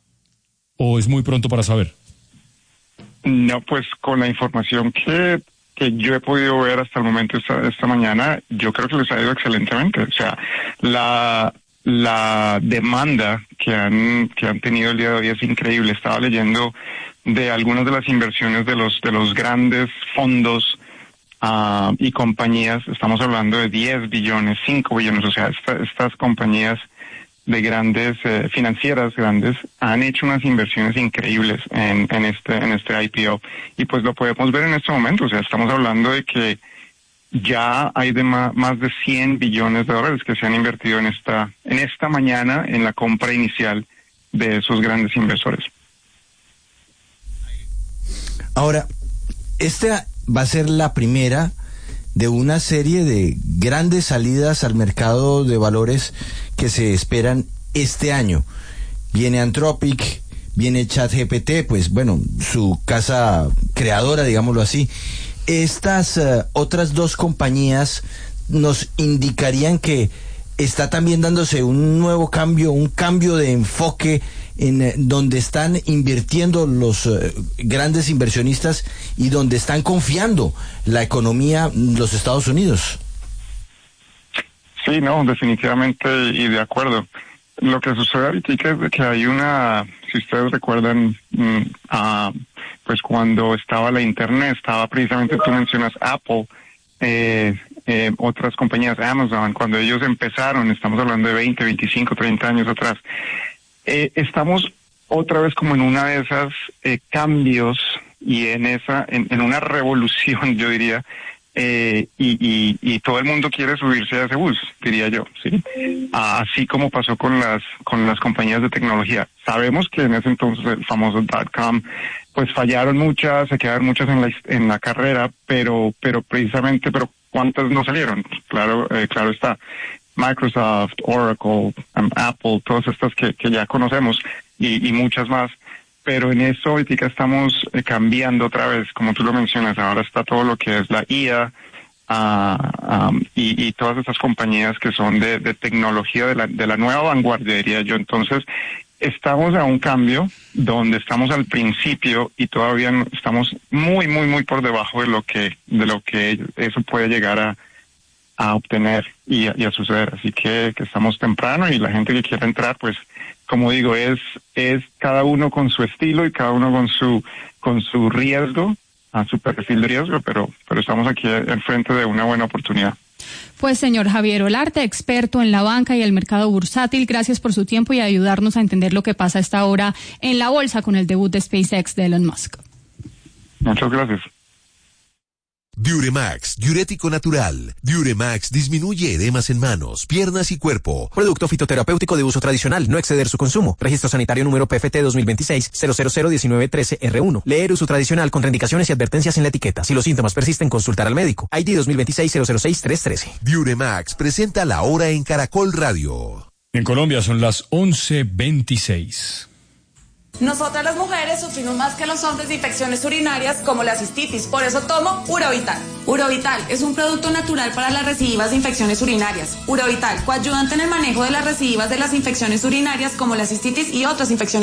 o es muy pronto para saber. No, pues con la información que, que yo he podido ver hasta el momento esta, esta mañana, yo creo que les ha ido excelentemente. O sea, la, la demanda que han, que han tenido el día de hoy es increíble. Estaba leyendo de algunas de las inversiones de los, de los grandes fondos uh, y compañías. Estamos hablando de diez billones, cinco billones. O sea, esta, estas compañías de grandes eh, financieras grandes han hecho unas inversiones increíbles en, en este en este I P O y pues lo podemos ver en este momento. O sea, estamos hablando de que ya hay de ma- más de cien billones de dólares que se han invertido en esta en esta mañana en la compra inicial de esos grandes inversores. Ahora, esta va a ser la primera de una serie de grandes salidas al mercado de valores que se esperan este año. Viene Anthropic, viene ChatGPT, pues bueno, su casa creadora, digámoslo así. Estas uh, otras dos compañías nos indicarían que está también dándose un nuevo cambio, un cambio de enfoque en eh, donde están invirtiendo los eh, grandes inversionistas y donde están confiando la economía de los Estados Unidos. Sí, no, definitivamente y de acuerdo. Lo que sucede ahorita es que hay una, si ustedes recuerdan, mm, uh, pues cuando estaba la internet, estaba precisamente, tú mencionas Apple, eh, eh, otras compañías, Amazon, cuando ellos empezaron, estamos hablando de veinte, veinticinco, treinta años atrás, eh, estamos otra vez como en una de esas eh, cambios y en esa, en, en una revolución, yo diría, Eh, y, y, y todo el mundo quiere subirse a ese bus, diría yo, sí. Así como pasó con las con las compañías de tecnología. Sabemos que en ese entonces el famoso dot-com, pues fallaron muchas, se quedaron muchas en la en la carrera, pero pero precisamente, pero ¿cuántas no salieron? Claro, eh, claro está. Microsoft, Oracle, um, Apple, todas estas que que ya conocemos y, y muchas más. Pero en eso ahorita estamos eh, cambiando otra vez, como tú lo mencionas, ahora está todo lo que es la I A uh, um, y, y todas esas compañías que son de, de tecnología de la, de la nueva vanguardia, diría yo. Entonces, estamos a un cambio donde estamos al principio y todavía no, estamos muy, muy, muy por debajo de lo que, de lo que eso puede llegar a, a obtener y a, y a suceder. Así que, que estamos temprano y la gente que quiera entrar, pues, como digo, es, es cada uno con su estilo y cada uno con su, con su riesgo, a su perfil de riesgo, pero, pero estamos aquí al frente de una buena oportunidad. Pues señor Javier Olarte, experto en la banca y el mercado bursátil, gracias por su tiempo y ayudarnos a entender lo que pasa a esta hora en la bolsa con el debut de SpaceX de Elon Musk. Muchas gracias. Diuremax, diurético natural. Diuremax disminuye edemas en manos, piernas y cuerpo. Producto fitoterapéutico de uso tradicional, no exceder su consumo. Registro sanitario número P F T dos mil veintiséis cero cero cero diecinueve trece R uno. Leer uso tradicional, contraindicaciones y advertencias en la etiqueta. Si los síntomas persisten, consultar al médico. I D dos mil veintiséis cero cero seis tres trece. Diuremax presenta la hora en Caracol Radio. En Colombia son las once veintiséis. Nosotras las mujeres sufrimos más que los hombres de infecciones urinarias como la cistitis, por eso tomo Urovital. Urovital es un producto natural para las recidivas de infecciones urinarias. Urovital, coayudante en el manejo de las recidivas de las infecciones urinarias como la cistitis y otras infecciones